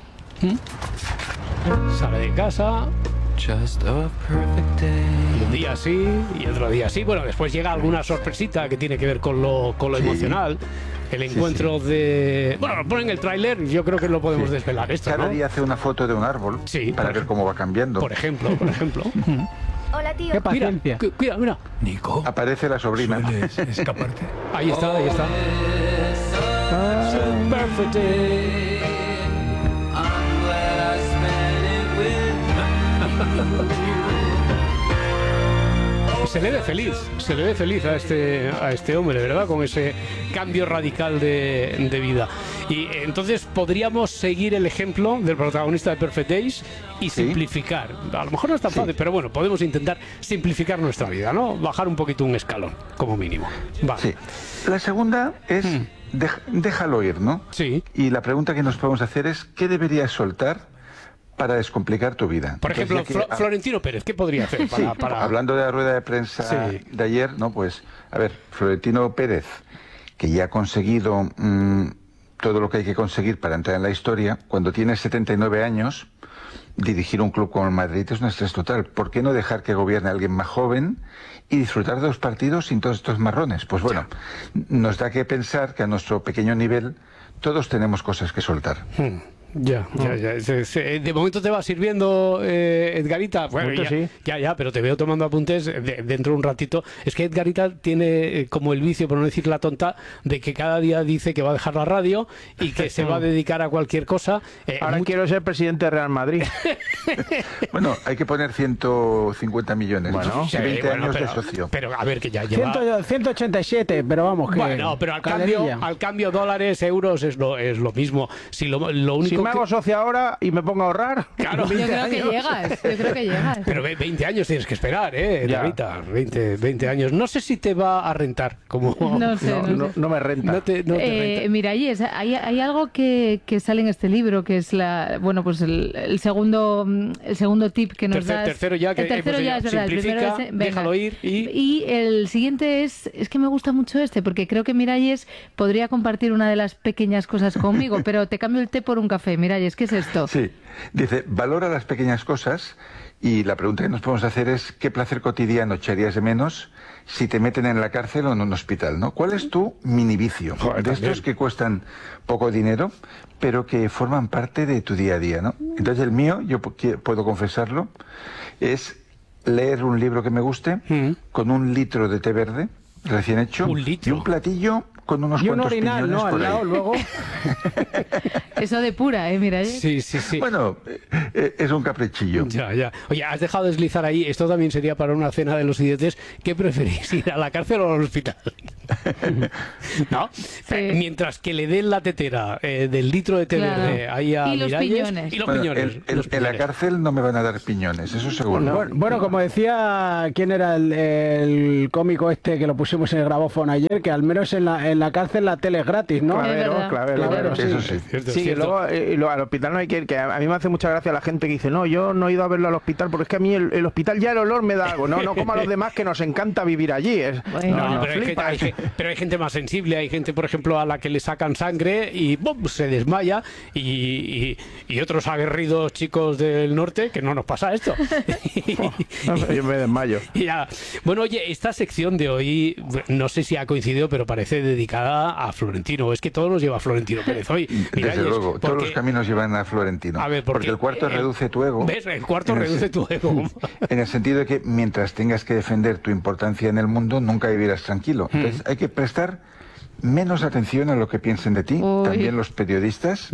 Sale de casa. Y un día sí, y otro día sí. Bueno, después llega alguna sorpresita que tiene que ver con lo emocional. El encuentro de... Bueno, lo ponen el tráiler, yo creo que lo podemos desvelar esto, Cada día hace una foto de un árbol para ver cómo va cambiando. Por ejemplo. Hola, tío. Qué paciencia. Mira. Nico. Aparece la sobrina. ¿Sueles escaparte? Ahí está. Perfect day. Se le ve feliz a este hombre, ¿verdad? Con ese cambio radical de vida. Y entonces podríamos seguir el ejemplo del protagonista de Perfect Days y simplificar. A lo mejor no es tan fácil, pero bueno, podemos intentar simplificar nuestra vida, ¿no? Bajar un poquito un escalón, como mínimo. Vale. Sí. La segunda es déjalo ir, ¿no? Sí. Y la pregunta que nos podemos hacer es ¿qué deberías soltar para descomplicar tu vida? Por ejemplo, Florentino Pérez, ¿qué podría hacer para... Hablando de la rueda de prensa de ayer, ¿no? Pues, a ver, Florentino Pérez, que ya ha conseguido todo lo que hay que conseguir para entrar en la historia, cuando tiene 79 años, dirigir un club como el Madrid es un estrés total. ¿Por qué no dejar que gobierne alguien más joven y disfrutar de los partidos sin todos estos marrones? Pues bueno, nos da que pensar que a nuestro pequeño nivel todos tenemos cosas que soltar. Ya. De momento te va sirviendo, Edgarita. Bueno, ya, pero te veo tomando apuntes dentro de un ratito. Es que Edgarita tiene como el vicio, por no decir la tonta, de que cada día dice que va a dejar la radio y que se va a dedicar a cualquier cosa. Ahora quiero ser presidente de Real Madrid. Bueno, hay que poner 150 millones. Bueno, 20 años de socio. Pero a ver, que ya lleva... 187, pero vamos, que... Bueno, pero al cambio dólares, euros es lo mismo. Si lo único... Si me hago socio ahora y me pongo a ahorrar, claro, yo creo que llegas. Pero 20 años tienes que esperar, David, 20 años. No sé si te va a rentar. No me renta. No te renta. Mira, hay algo que sale en este libro, que es el segundo tip que nos das. Tercero ya, que es verdad. Simplifica, déjalo ir. Y el siguiente es que me gusta mucho porque creo que Miralles podría compartir una de las pequeñas cosas conmigo, pero te cambio el té por un café. Miralles, ¿qué es esto? Sí, dice, valora las pequeñas cosas y la pregunta que nos podemos hacer es ¿qué placer cotidiano echarías de menos si te meten en la cárcel o en un hospital, ¿no? ¿Cuál es tu mini vicio? De estos que cuestan poco dinero, pero que forman parte de tu día a día, ¿no? Entonces el mío, yo puedo confesarlo, es leer un libro que me guste con 1 litro de té verde recién hecho ¿1 litro? y un platillo con unos y un cuantos orinal, piñones ¿no? Al por ahí. lado, luego. Eso de pura, mira. Sí. Bueno, es un caprichillo. Ya. Oye, has dejado deslizar ahí, esto también sería para una cena de los idiotes. ¿Qué preferís, ir a la cárcel o al hospital? ¿No? Sí. Mientras que le den la tetera del litro de té verde ahí a y los Miralles, piñones. Y los Bueno, piñones. En la cárcel no me van a dar piñones, eso seguro. Bueno, como decía, ¿quién era el cómico este que lo pusimos en el grabófono ayer? Que al menos en la cárcel la tele es gratis, ¿no? Clavero, sí. Eso sí. Sí, y luego al hospital no hay que ir, que a mí me hace mucha gracia la gente que dice, no, yo no he ido a verlo al hospital porque es que a mí el hospital ya el olor me da algo. No como a los demás que nos encanta vivir allí. Pero hay gente más sensible, hay gente, por ejemplo, a la que le sacan sangre y ¡bum!, se desmaya, y otros aguerridos chicos del norte que no nos pasa esto. Yo me desmayo. Ya. Bueno, oye, esta sección de hoy, no sé si ha coincidido, pero parece dedicada a Florentino. Es que todo nos lleva a Florentino Pérez hoy. Desde luego, todos los caminos llevan a Florentino. A ver, porque el cuarto reduce tu ego. ¿Ves? El cuarto reduce tu ego. En el sentido de que mientras tengas que defender tu importancia en el mundo, nunca vivirás tranquilo. Entonces hay que prestar menos atención a lo que piensen de ti. También los periodistas,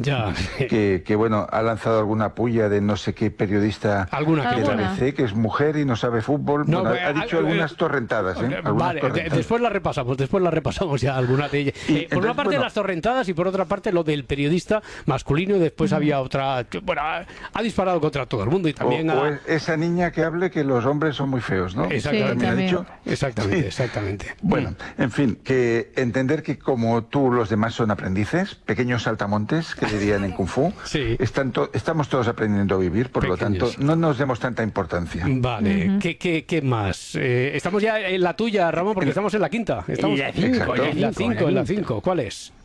que bueno, ha lanzado alguna puya de no sé qué periodista de BBC, que es mujer y no sabe fútbol. No, bueno, ha dicho algunas torrentadas. Vale, después las repasamos ya algunas de ellas. Por una parte las torrentadas y por otra parte lo del periodista masculino, y después había otra, bueno, ha disparado contra todo el mundo y también o esa niña que hable que los hombres son muy feos, ¿no? Exactamente. ¿Ha dicho? Exactamente. Bueno, en fin, que entender que como tú los demás son aprendices, pequeños saltamontes, que dirían en Kung Fu, estamos todos aprendiendo a vivir, por lo tanto no nos demos tanta importancia. Vale, ¿qué más? Estamos ya en la tuya, Ramón, porque estamos en la quinta. Estamos en la 5. ¿Cuál es?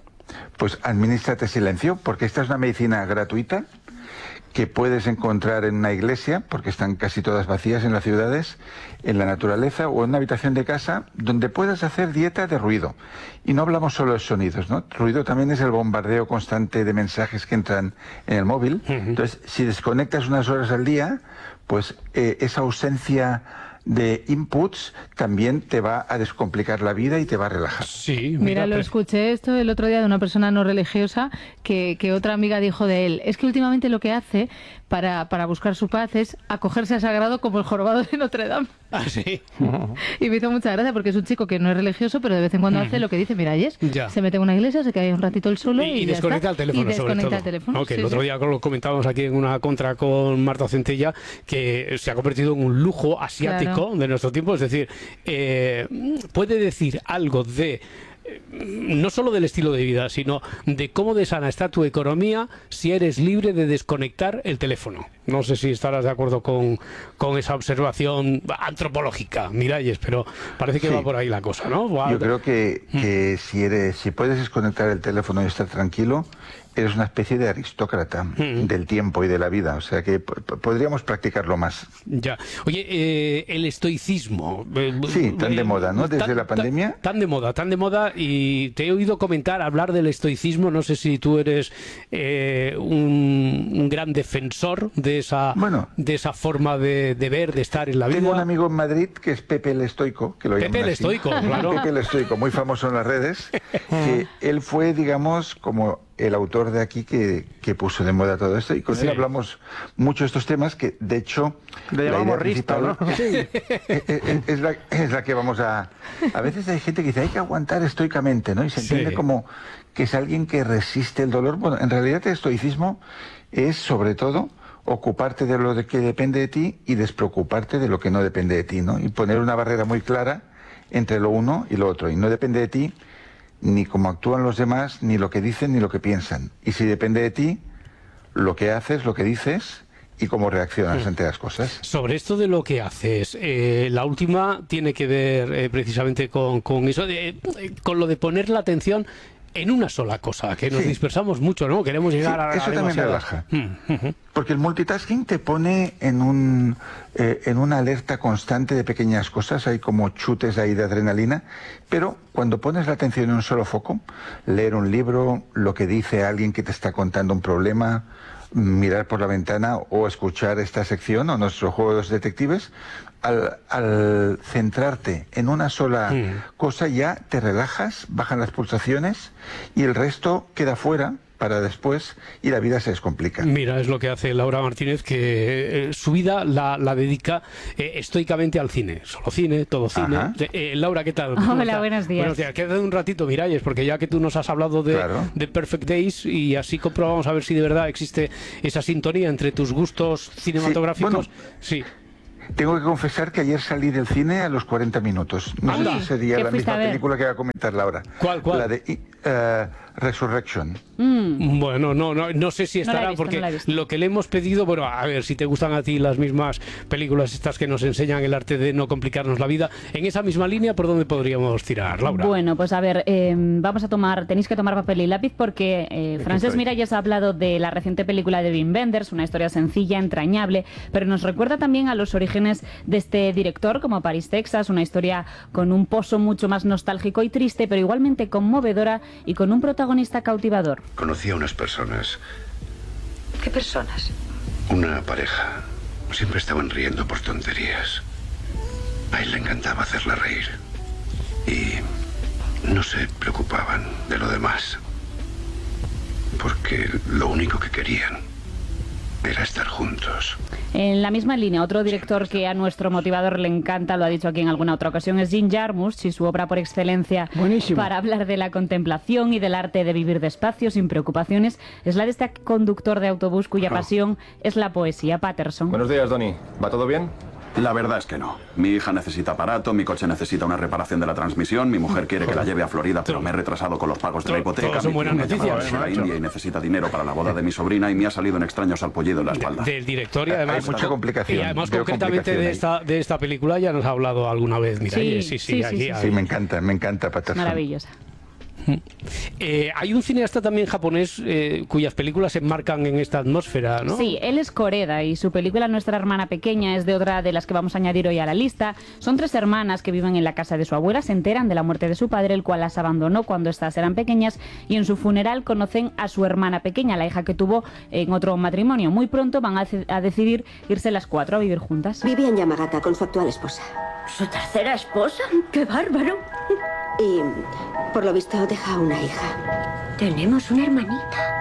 Pues administrate silencio, porque esta es una medicina gratuita que puedes encontrar en una iglesia, porque están casi todas vacías en las ciudades, en la naturaleza o en una habitación de casa donde puedas hacer dieta de ruido. Y no hablamos solo de sonidos, ¿no? Ruido también es el bombardeo constante de mensajes que entran en el móvil. Entonces, si desconectas unas horas al día, pues esa ausencia de inputs también te va a descomplicar la vida y te va a relajar. Sí, mira, lo escuché esto el otro día de una persona no religiosa que otra amiga dijo de él, es que últimamente lo que hace para buscar su paz es acogerse a sagrado como el jorobado de Notre Dame. Ah, sí. Y me hizo mucha gracia porque es un chico que no es religioso, pero de vez en cuando hace lo que dice Miralles. Se mete en una iglesia, se queda un ratito el solo y desconecta el teléfono. Y desconecta el teléfono. El otro día lo comentábamos aquí en una contra con Marta Centella, que se ha convertido en un lujo asiático de nuestro tiempo. Es decir, puede decir algo de no solo del estilo de vida, sino de cómo de sana está tu economía si eres libre de desconectar el teléfono. No sé si estarás de acuerdo con esa observación antropológica, Miralles, pero parece que va por ahí la cosa, ¿no? Yo creo que si puedes desconectar el teléfono y estar tranquilo, eres una especie de aristócrata del tiempo y de la vida, o sea que podríamos practicarlo más. Ya. Oye, el estoicismo. Sí, tan de moda, ¿no? Desde la pandemia. Tan de moda, y te he oído hablar del estoicismo. No sé si tú eres un gran defensor de esa forma de ver, de estar en la vida. Tengo un amigo en Madrid que es Pepe el Estoico, que lo llaman Pepe el así. Estoico, claro. Pepe el Estoico, muy famoso en las redes, que él fue, digamos, como el autor de aquí que puso de moda todo esto, y con él hablamos mucho de estos temas, que de hecho le llamamos Risto, ¿no? es la que vamos a veces hay gente que dice hay que aguantar estoicamente, ¿no? Y se entiende como que es alguien que resiste el dolor. Bueno, en realidad el estoicismo es sobre todo ocuparte de lo que depende de ti y despreocuparte de lo que no depende de ti, ¿no? Y poner una barrera muy clara entre lo uno y lo otro, y no depende de ti ni cómo actúan los demás, ni lo que dicen, ni lo que piensan. Y si depende de ti, lo que haces, lo que dices y cómo reaccionas ante las cosas. Sobre esto de lo que haces, la última tiene que ver precisamente con eso, con lo de poner la atención en una sola cosa, que nos dispersamos mucho, ¿no? Queremos llegar a eso también relaja. Porque el multitasking te pone en una alerta constante de pequeñas cosas, hay como chutes ahí de adrenalina, pero cuando pones la atención en un solo foco, leer un libro, lo que dice alguien que te está contando un problema, mirar por la ventana o escuchar esta sección o nuestro juego de los detectives, al centrarte en una sola cosa ya te relajas, bajan las pulsaciones y el resto queda fuera para después y la vida se descomplica. Mira, es lo que hace Laura Martínez, que su vida la dedica estoicamente al cine. Solo cine, todo cine. Laura, ¿qué tal? Hola, buenos días. Buenos días. Quédate un ratito, Miralles, porque ya que tú nos has hablado de Perfect Days y así comprobamos a ver si de verdad existe esa sintonía entre tus gustos cinematográficos. Sí. Tengo que confesar que ayer salí del cine a los 40 minutos. No sé si sería la misma película que va a comentar Laura. ¿Cuál? La de Resurrection. Bueno, no sé si estará, porque lo que le hemos pedido, bueno, a ver si te gustan a ti las mismas películas estas que nos enseñan el arte de no complicarnos la vida, en esa misma línea, ¿por dónde podríamos tirar, Laura? Bueno, pues a ver, tenéis que tomar papel y lápiz porque Francesc Miralles ha hablado de la reciente película de Wim Wenders, una historia sencilla, entrañable, pero nos recuerda también a los orígenes de este director, como París, Texas, una historia con un pozo mucho más nostálgico y triste, pero igualmente conmovedora y con un protagonista cautivador. Conocí a unas personas. ¿Qué personas? Una pareja. Siempre estaban riendo por tonterías. A él le encantaba hacerla reír. Y no se preocupaban de lo demás. Porque lo único que querían era estar juntos. En la misma línea, otro director que a nuestro motivador le encanta, lo ha dicho aquí en alguna otra ocasión, es Jim Jarmusch, y su obra por excelencia para hablar de la contemplación y del arte de vivir despacio, sin preocupaciones, es la de este conductor de autobús cuya pasión es la poesía, Patterson. Buenos días, Donny. ¿Va todo bien? La verdad es que no. Mi hija necesita aparato, mi coche necesita una reparación de la transmisión, mi mujer quiere que la lleve a Florida, pero me he retrasado con los pagos de la hipoteca. Son buenas noticias. De la India y necesita dinero para la boda de mi sobrina y me ha salido un extraño salpullido en la espalda. Del director y además... Hay mucha complicación. Y además concretamente de esta película ya nos ha hablado alguna vez. Mira, sí, me encanta Patterson. Maravillosa. Hay un cineasta también japonés cuyas películas se enmarcan en esta atmósfera, ¿no? Sí, él es Koreda y su película Nuestra hermana pequeña es de otra de las que vamos a añadir hoy a la lista. Son 3 hermanas que viven en la casa de su abuela, se enteran de la muerte de su padre, el cual las abandonó cuando estas eran pequeñas, y en su funeral conocen a su hermana pequeña, la hija que tuvo en otro matrimonio. Muy pronto van a decidir irse las 4 a vivir juntas. Vivía en Yamagata con su actual esposa. ¿Su tercera esposa? ¡Qué bárbaro! Y, por lo visto, deja una hija. Tenemos una hermanita.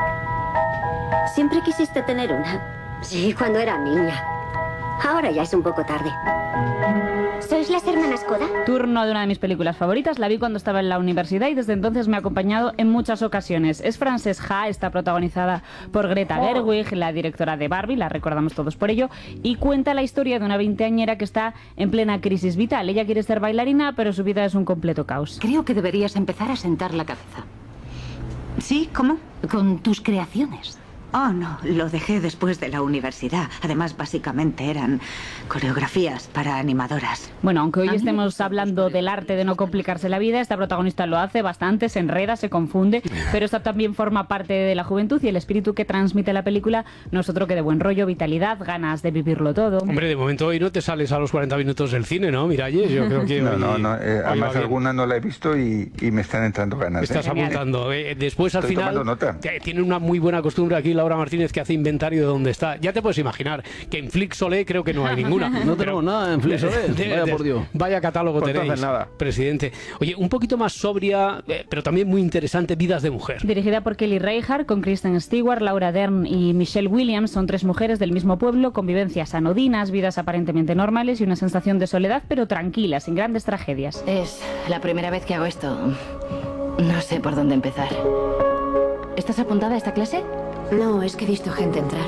¿Siempre quisiste tener una? Sí, cuando era niña. Ahora ya es un poco tarde. ¿Sois las hermanas Koda? Turno de una de mis películas favoritas. La vi cuando estaba en la universidad y desde entonces me ha acompañado en muchas ocasiones. Es Frances Ha, está protagonizada por Greta Gerwig, la directora de Barbie, la recordamos todos por ello, y cuenta la historia de una veinteañera que está en plena crisis vital. Ella quiere ser bailarina, pero su vida es un completo caos. Creo que deberías empezar a sentar la cabeza. ¿Sí? ¿Cómo? Con tus creaciones. Oh, no, lo dejé después de la universidad. Además, básicamente eran coreografías para animadoras. Bueno, aunque hoy estemos hablando del arte de no complicarse la vida, esta protagonista lo hace bastante, se enreda, se confunde, pero esta también forma parte de la juventud y el espíritu que transmite la película no es otro que de buen rollo, vitalidad, ganas de vivirlo todo. Hombre, de momento hoy no te sales a los 40 minutos del cine, ¿no? Miralles, yo creo que... No, además alguna no la he visto y me están entrando ganas. Estás apuntando. Después, al final, nota. Tiene una muy buena costumbre aquí Laura Martínez, que hace inventario de dónde está. Ya te puedes imaginar que en Flixolé creo que no hay ninguna. No tenemos nada en Flixolé. Vaya por Dios. Vaya catálogo pues tenéis, nada. presidente. Oye, un poquito más sobria, pero también muy interesante, Vidas de mujer. Dirigida por Kelly Reichardt, con Kristen Stewart, Laura Dern y Michelle Williams. Son 3 mujeres del mismo pueblo, con vivencias anodinas, vidas aparentemente normales y una sensación de soledad, pero tranquila, sin grandes tragedias. Es la primera vez que hago esto. No sé por dónde empezar. ¿Estás apuntada a esta clase? No, es que he visto gente entrar.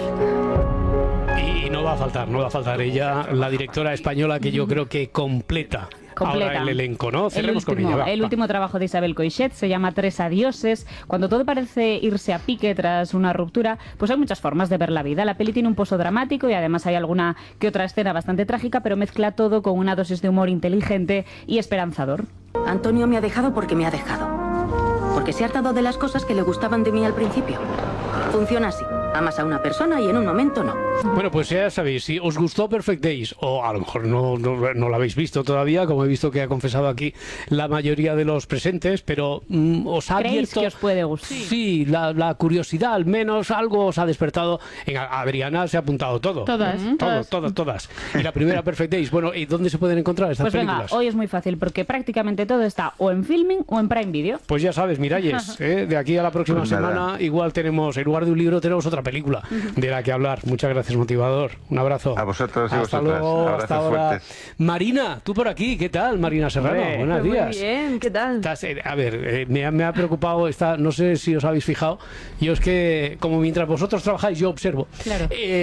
Y no va a faltar ella, la directora española, que yo creo que completa ahora el elenco, ¿no? Cerremos con ella. El último trabajo de Isabel Coixet se llama 3 adioses. Cuando todo parece irse a pique tras una ruptura, pues hay muchas formas de ver la vida. La peli tiene un pozo dramático y además hay alguna que otra escena bastante trágica, pero mezcla todo con una dosis de humor inteligente y esperanzador. Antonio me ha dejado porque me ha dejado. Porque se ha hartado de las cosas que le gustaban de mí al principio. Funciona así. Amas a una persona y en un momento no. Bueno, pues ya sabéis, si os gustó Perfect Days, o a lo mejor no lo habéis visto todavía, como he visto que ha confesado aquí la mayoría de los presentes, pero os ha abierto... que os puede gustar? Sí, la curiosidad, al menos algo os ha despertado. En Adriana se ha apuntado todo. Todas. Todas. Y la primera Perfect Days. Bueno, ¿y dónde se pueden encontrar estas películas? Venga, hoy es muy fácil, porque prácticamente todo está o en Filming o en Prime Video. Pues ya sabes, Miralles, de aquí a la próxima semana igual tenemos, en lugar de un libro, tenemos otra película de la que hablar. Muchas gracias, Motivador. Un abrazo. A vosotros y hasta vosotras. Luego, Abrazos hasta ahora. fuertes. Marina, tú por aquí, ¿qué tal? Marina Serrano, buenos días. Muy bien, ¿qué tal? A ver, me ha preocupado no sé si os habéis fijado, yo es que como mientras vosotros trabajáis yo observo. Claro.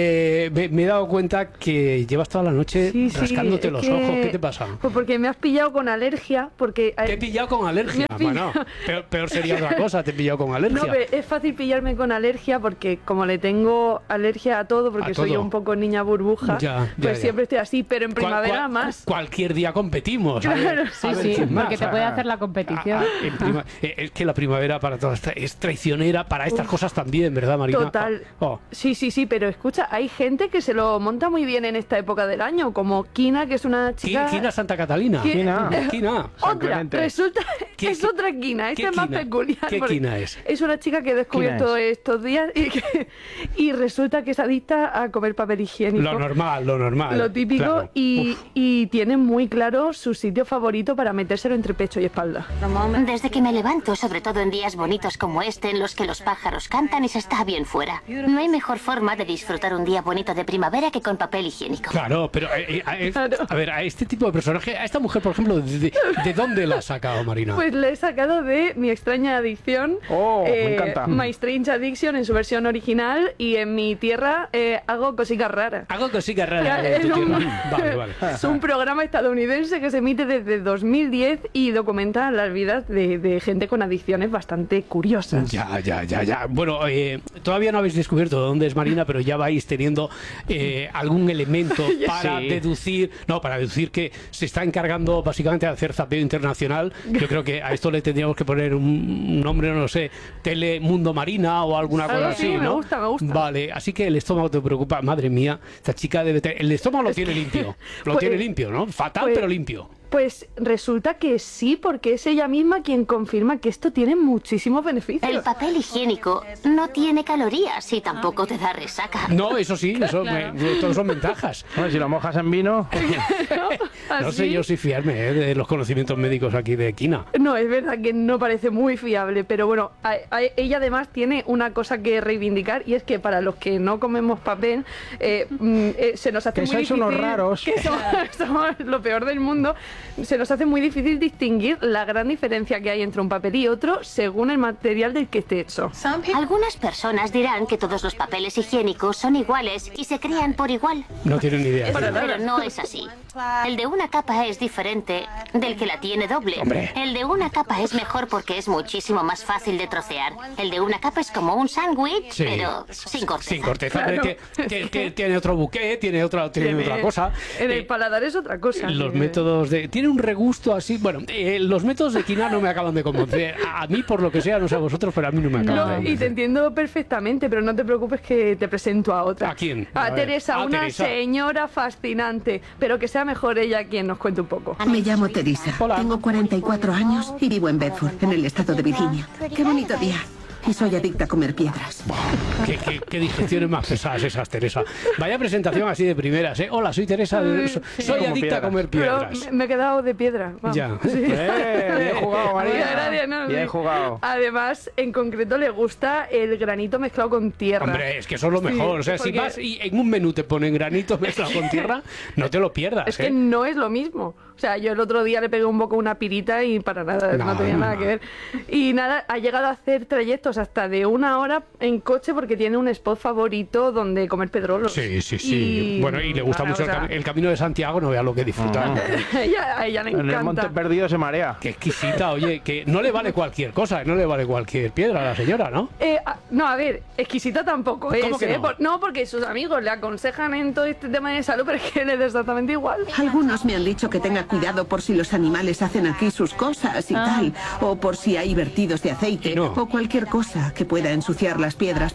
Me he dado cuenta que llevas toda la noche rascándote los ojos. ¿Qué te pasa? Pues porque me has pillado con alergia. Te he pillado con alergia. Bueno, peor sería otra cosa, te he pillado con alergia. No, pero es fácil pillarme con alergia porque como le tengo alergia a todo, porque soy un poco niña burbuja, siempre estoy así, pero en primavera más. Cualquier día competimos. Claro. Sí, porque te puede hacer la competición. Es que la primavera para todas es traicionera para estas cosas también, ¿verdad, Marina? Total. Sí, pero escucha, hay gente que se lo monta muy bien en esta época del año, como Kina, que es una chica... Kina Santa Catalina. Kina. Otra, resulta que es otra Kina, esta es más peculiar. ¿Qué Kina es? Es una chica que he descubierto estos días y resulta que es adicta a comer papel higiénico. Lo normal. Lo típico, claro. y tiene muy claro su sitio favorito para metérselo entre pecho y espalda. Desde que me levanto, sobre todo en días bonitos como este, en los que los pájaros cantan y se está bien fuera. No hay mejor forma de disfrutar un día bonito de primavera que con papel higiénico. Claro, pero a ver, a este tipo de personaje, a esta mujer, por ejemplo, ¿de dónde la has sacado, Marina? Pues la he sacado de Mi extraña adicción. Me encanta. My Strange Addiction en su versión original, y en mi tierra hago cositas raras. Hago cositas raras. Vale. Es un programa estadounidense que se emite desde 2010 y documenta las vidas de gente con adicciones bastante curiosas. Ya. Bueno, todavía no habéis descubierto de dónde es Marina, pero ya vais teniendo algún elemento para deducir que se está encargando básicamente de hacer zapeo internacional. Yo creo que a esto le tendríamos que poner un nombre, no sé, Telemundo Marina o alguna cosa así, ¿no? Me gusta. Vale, así que el estómago te preocupa. Madre mía, esta chica debe tener... El estómago lo tiene limpio. Tiene limpio, ¿no? Fatal, pero limpio. Pues resulta que sí, porque es ella misma quien confirma que esto tiene muchísimos beneficios. El papel higiénico no tiene calorías y tampoco te da resaca. No, eso sí, todos son ventajas. Bueno, si lo mojas en vino... No sé yo si fiarme de los conocimientos médicos aquí de Kina. No, es verdad que no parece muy fiable, pero bueno, ella además tiene una cosa que reivindicar, y es que para los que no comemos papel, se nos hace muy difícil... Que sois unos raros. Que somos lo peor del mundo. Se nos hace muy difícil distinguir la gran diferencia que hay entre un papel y otro según el material del que esté hecho. Algunas personas dirán que todos los papeles higiénicos son iguales y se crean por igual. No tienen ni idea. Pero no es así. El de una capa es diferente del que la tiene doble. Hombre. El de una capa es mejor porque es muchísimo más fácil de trocear. El de una capa es como un sándwich, pero sin corteza. Sin corteza. Claro. Tiene otro buque, tiene otra cosa. En el paladar es otra cosa. Los métodos tiene un regusto así. Bueno, los métodos de Kina no me acaban de convencer. A mí, por lo que sea, no sé a vosotros, pero a mí no me acaban de convencer. Y te entiendo perfectamente, pero no te preocupes que te presento a otra. ¿A quién? A Teresa, una señora fascinante, pero que sea mejor ella quien nos cuente un poco. Me llamo Teresa. Hola. Tengo 44 años y vivo en Bedford, en el estado de Virginia. Qué bonito día. Y soy adicta a comer piedras. Qué digestiones más pesadas esas, Teresa. Vaya presentación así de primeras, ¿eh? Hola, soy Teresa, soy adicta a comer piedras. Pero me he quedado de piedra. Vamos. Ya. Sí. Bien jugado, María. Gracias, Bien jugado. Además, en concreto le gusta el granito mezclado con tierra. Hombre, es que eso es lo mejor. O sea, si vas y en un menú te ponen granito mezclado con tierra, no te lo pierdas. Es que no es lo mismo. O sea, yo el otro día le pegué un poco una pirita y para nada, no tenía nada que ver. Y nada, ha llegado a hacer trayectos hasta de 1 hora en coche porque tiene un spot favorito donde comer pedrolos. Sí. Bueno, y le gusta mucho el Camino de Santiago, no vea lo que disfruta. A ella le encanta. En el Monte Perdido se marea. Qué exquisita, oye, que no le vale cualquier cosa, no le vale cualquier piedra a la señora, ¿no? No, a ver, exquisita tampoco es, ¿Cómo que no? No, porque sus amigos le aconsejan en todo este tema de salud, pero es que le da exactamente igual. Algunos me han dicho que tenga cuidado por si los animales hacen aquí sus cosas y tal, o por si hay vertidos de aceite, o cualquier cosa que pueda ensuciar las piedras, pero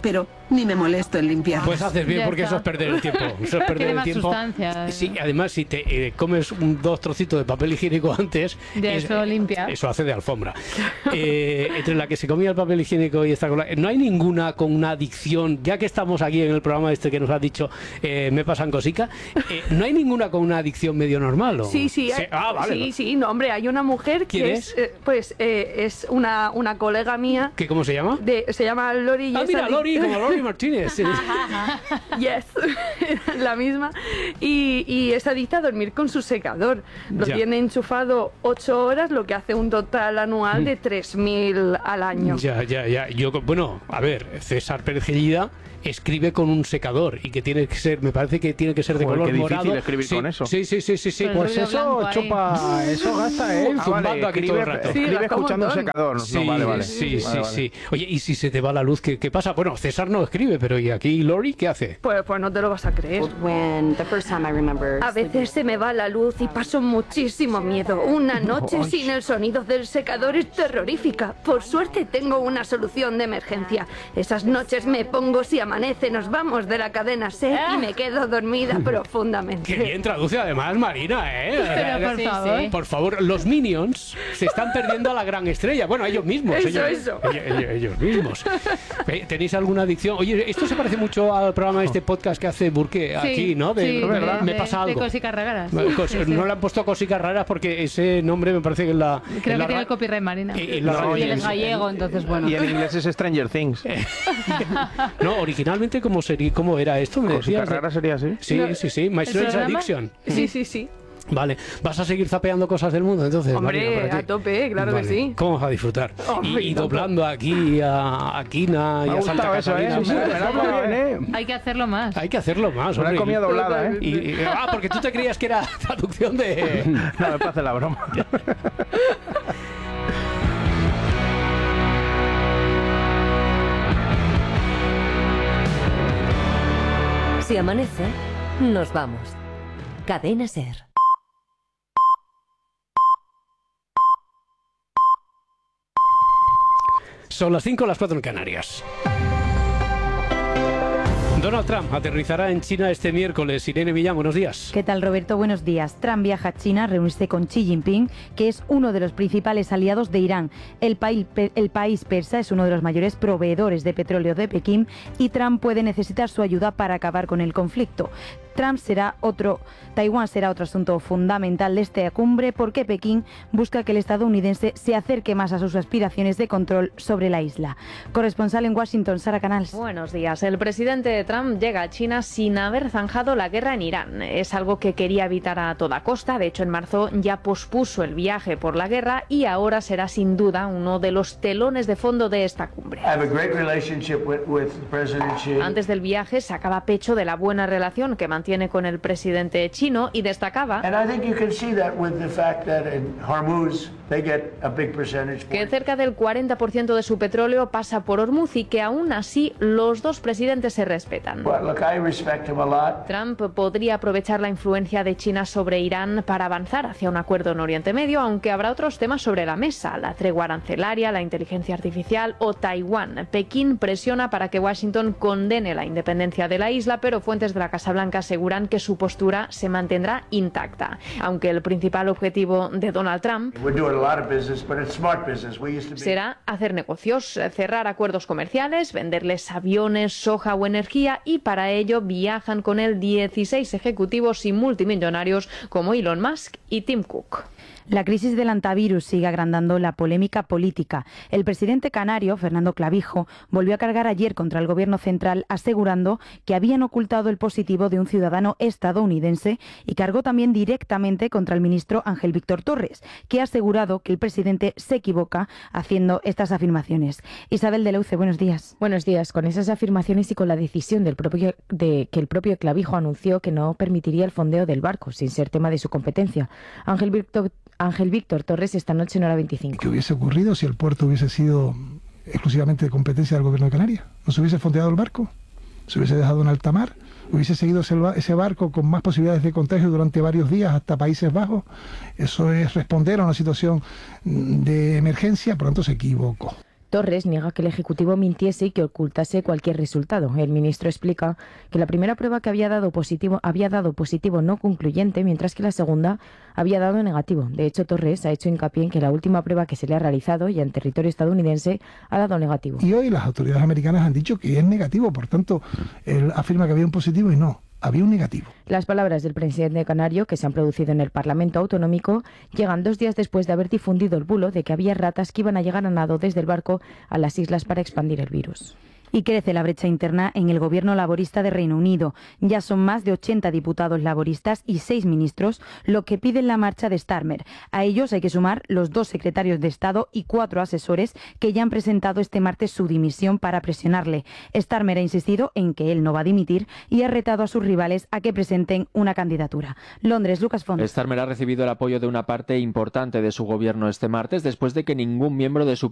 Ni me molesto en limpiar. Pues haces bien, porque eso es perder el tiempo. Eso es perder el tiempo. Sí, además, si te comes 2 trocitos de papel higiénico antes, eso limpia. Eso hace de alfombra. Entre la que se comía el papel higiénico y esta cosa, no hay ninguna con una adicción, ya que estamos aquí en el programa que nos has dicho, me pasan cositas, no hay ninguna con una adicción medio normal, ¿o? Sí. Vale. Sí, no, hombre, hay una mujer que es una colega mía. ¿Cómo se llama? Se llama Lori. Mira, Lori, como Lori Martínez. Yes, la misma. Y es adicta a dormir con su secador. Lo tiene enchufado 8 horas, lo que hace un total anual de 3.000 al año. Ya. Bueno, a ver, César Pérez Gellida escribe con un secador y que tiene que ser, me parece que tiene que ser de color morado. Difícil escribir con eso. Sí. Pues eso chupa, eso gasta, zumbando aquí todo el rato. Escribe escuchando un secador. Vale. Sí. Oye, ¿y si se te va la luz, qué pasa? Bueno, César no escribe, pero ¿y aquí Lori qué hace? Pues no te lo vas a creer. A veces se me va la luz y paso muchísimo miedo. Una noche sin el sonido del secador es terrorífica. Por suerte tengo una solución de emergencia. Esas noches me pongo, si amanece, nos vamos de la cadena SER y me quedo dormida profundamente. Qué bien traduce además Marina, Pero por favor, los Minions se están perdiendo a la gran estrella. Bueno, ellos mismos. Ellos mismos. ¿Tenéis alguna adicción? Oye, esto se parece mucho al programa de este podcast que hace Burke aquí, ¿no? Me pasa algo. De cositas raras. No le han puesto cositas raras porque ese nombre me parece que creo que tiene el copyright Marina. Y él es gallego, entonces bueno. Y en inglés es Stranger Things. No, originalmente ¿cómo era esto? ¿Me decías? ¿Cositas raras sería así? Sí. My Strange Addiction. Sí. Vale, ¿vas a seguir zapeando cosas del mundo entonces? Hombre, Marina, a tope, claro que sí. ¿Cómo vas a disfrutar? Y doblando aquí a Kina y a Santa Catalina. Hay que hacerlo más. Una comida doblada, porque tú te creías que era traducción de... No, me parece la broma. Si amanece, nos vamos. Cadena SER. Son las 5, las 4 en Canarias. Donald Trump aterrizará en China este miércoles. Irene Millán, buenos días. ¿Qué tal, Roberto? Buenos días. Trump viaja a China a reunirse con Xi Jinping, que es uno de los principales aliados de Irán. El país persa es uno de los mayores proveedores de petróleo de Pekín y Trump puede necesitar su ayuda para acabar con el conflicto. Taiwán será otro asunto fundamental de esta cumbre porque Pekín busca que el estadounidense se acerque más a sus aspiraciones de control sobre la isla. Corresponsal en Washington, Sara Canals. Buenos días. El presidente Trump llega a China sin haber zanjado la guerra en Irán. Es algo que quería evitar a toda costa. De hecho, en marzo ya pospuso el viaje por la guerra y ahora será sin duda uno de los telones de fondo de esta cumbre. Antes del viaje sacaba pecho de la buena relación que mantiene con el presidente chino y destacaba que cerca del 40% de su petróleo pasa por Hormuz y que aún así los dos presidentes se respetan. Trump podría aprovechar la influencia de China sobre Irán para avanzar hacia un acuerdo en Oriente Medio, aunque habrá otros temas sobre la mesa: la tregua arancelaria, la inteligencia artificial o Taiwán. Pekín presiona para que Washington condene la independencia de la isla, pero fuentes de la Casa Blanca aseguran que su postura se mantendrá intacta. Aunque el principal objetivo de Donald Trump será hacer negocios, cerrar acuerdos comerciales, venderles aviones, soja o energía, y para ello viajan con él 16 ejecutivos y multimillonarios como Elon Musk y Tim Cook. La crisis del antivirus sigue agrandando la polémica política. El presidente canario, Fernando Clavijo, volvió a cargar ayer contra el gobierno central asegurando que habían ocultado el positivo de un ciudadano estadounidense y cargó también directamente contra el ministro Ángel Víctor Torres, que ha asegurado que el presidente se equivoca haciendo estas afirmaciones. Isabel de Leuce, buenos días. Buenos días. Con esas afirmaciones y con la decisión que el propio Clavijo anunció que no permitiría el fondeo del barco, sin ser tema de su competencia. Ángel Víctor Torres esta noche en Hora 25. ¿Qué hubiese ocurrido si el puerto hubiese sido exclusivamente de competencia del gobierno de Canarias? ¿No se hubiese fondeado el barco? ¿Se hubiese dejado en alta mar? ¿Hubiese seguido ese barco con más posibilidades de contagio durante varios días hasta Países Bajos? Eso es responder a una situación de emergencia, por lo tanto se equivocó. Torres niega que el Ejecutivo mintiese y que ocultase cualquier resultado. El ministro explica que la primera prueba que había dado positivo no concluyente, mientras que la segunda había dado negativo. De hecho, Torres ha hecho hincapié en que la última prueba que se le ha realizado ya en territorio estadounidense ha dado negativo. Y hoy las autoridades americanas han dicho que es negativo, por tanto, él afirma que había un positivo y no. Había un negativo. Las palabras del presidente canario, que se han producido en el Parlamento Autonómico, llegan 2 días después de haber difundido el bulo de que había ratas que iban a llegar a nado desde el barco a las islas para expandir el virus. Y crece la brecha interna en el gobierno laborista de Reino Unido. Ya son más de 80 diputados laboristas y 6 ministros lo que piden la marcha de Starmer. A ellos hay que sumar los 2 secretarios de Estado y 4 asesores que ya han presentado este martes su dimisión para presionarle. Starmer ha insistido en que él no va a dimitir y ha retado a sus rivales a que presenten una candidatura. Londres, Lucas Font. Starmer ha recibido el apoyo de una parte importante de su gobierno este martes después de que ningún miembro de su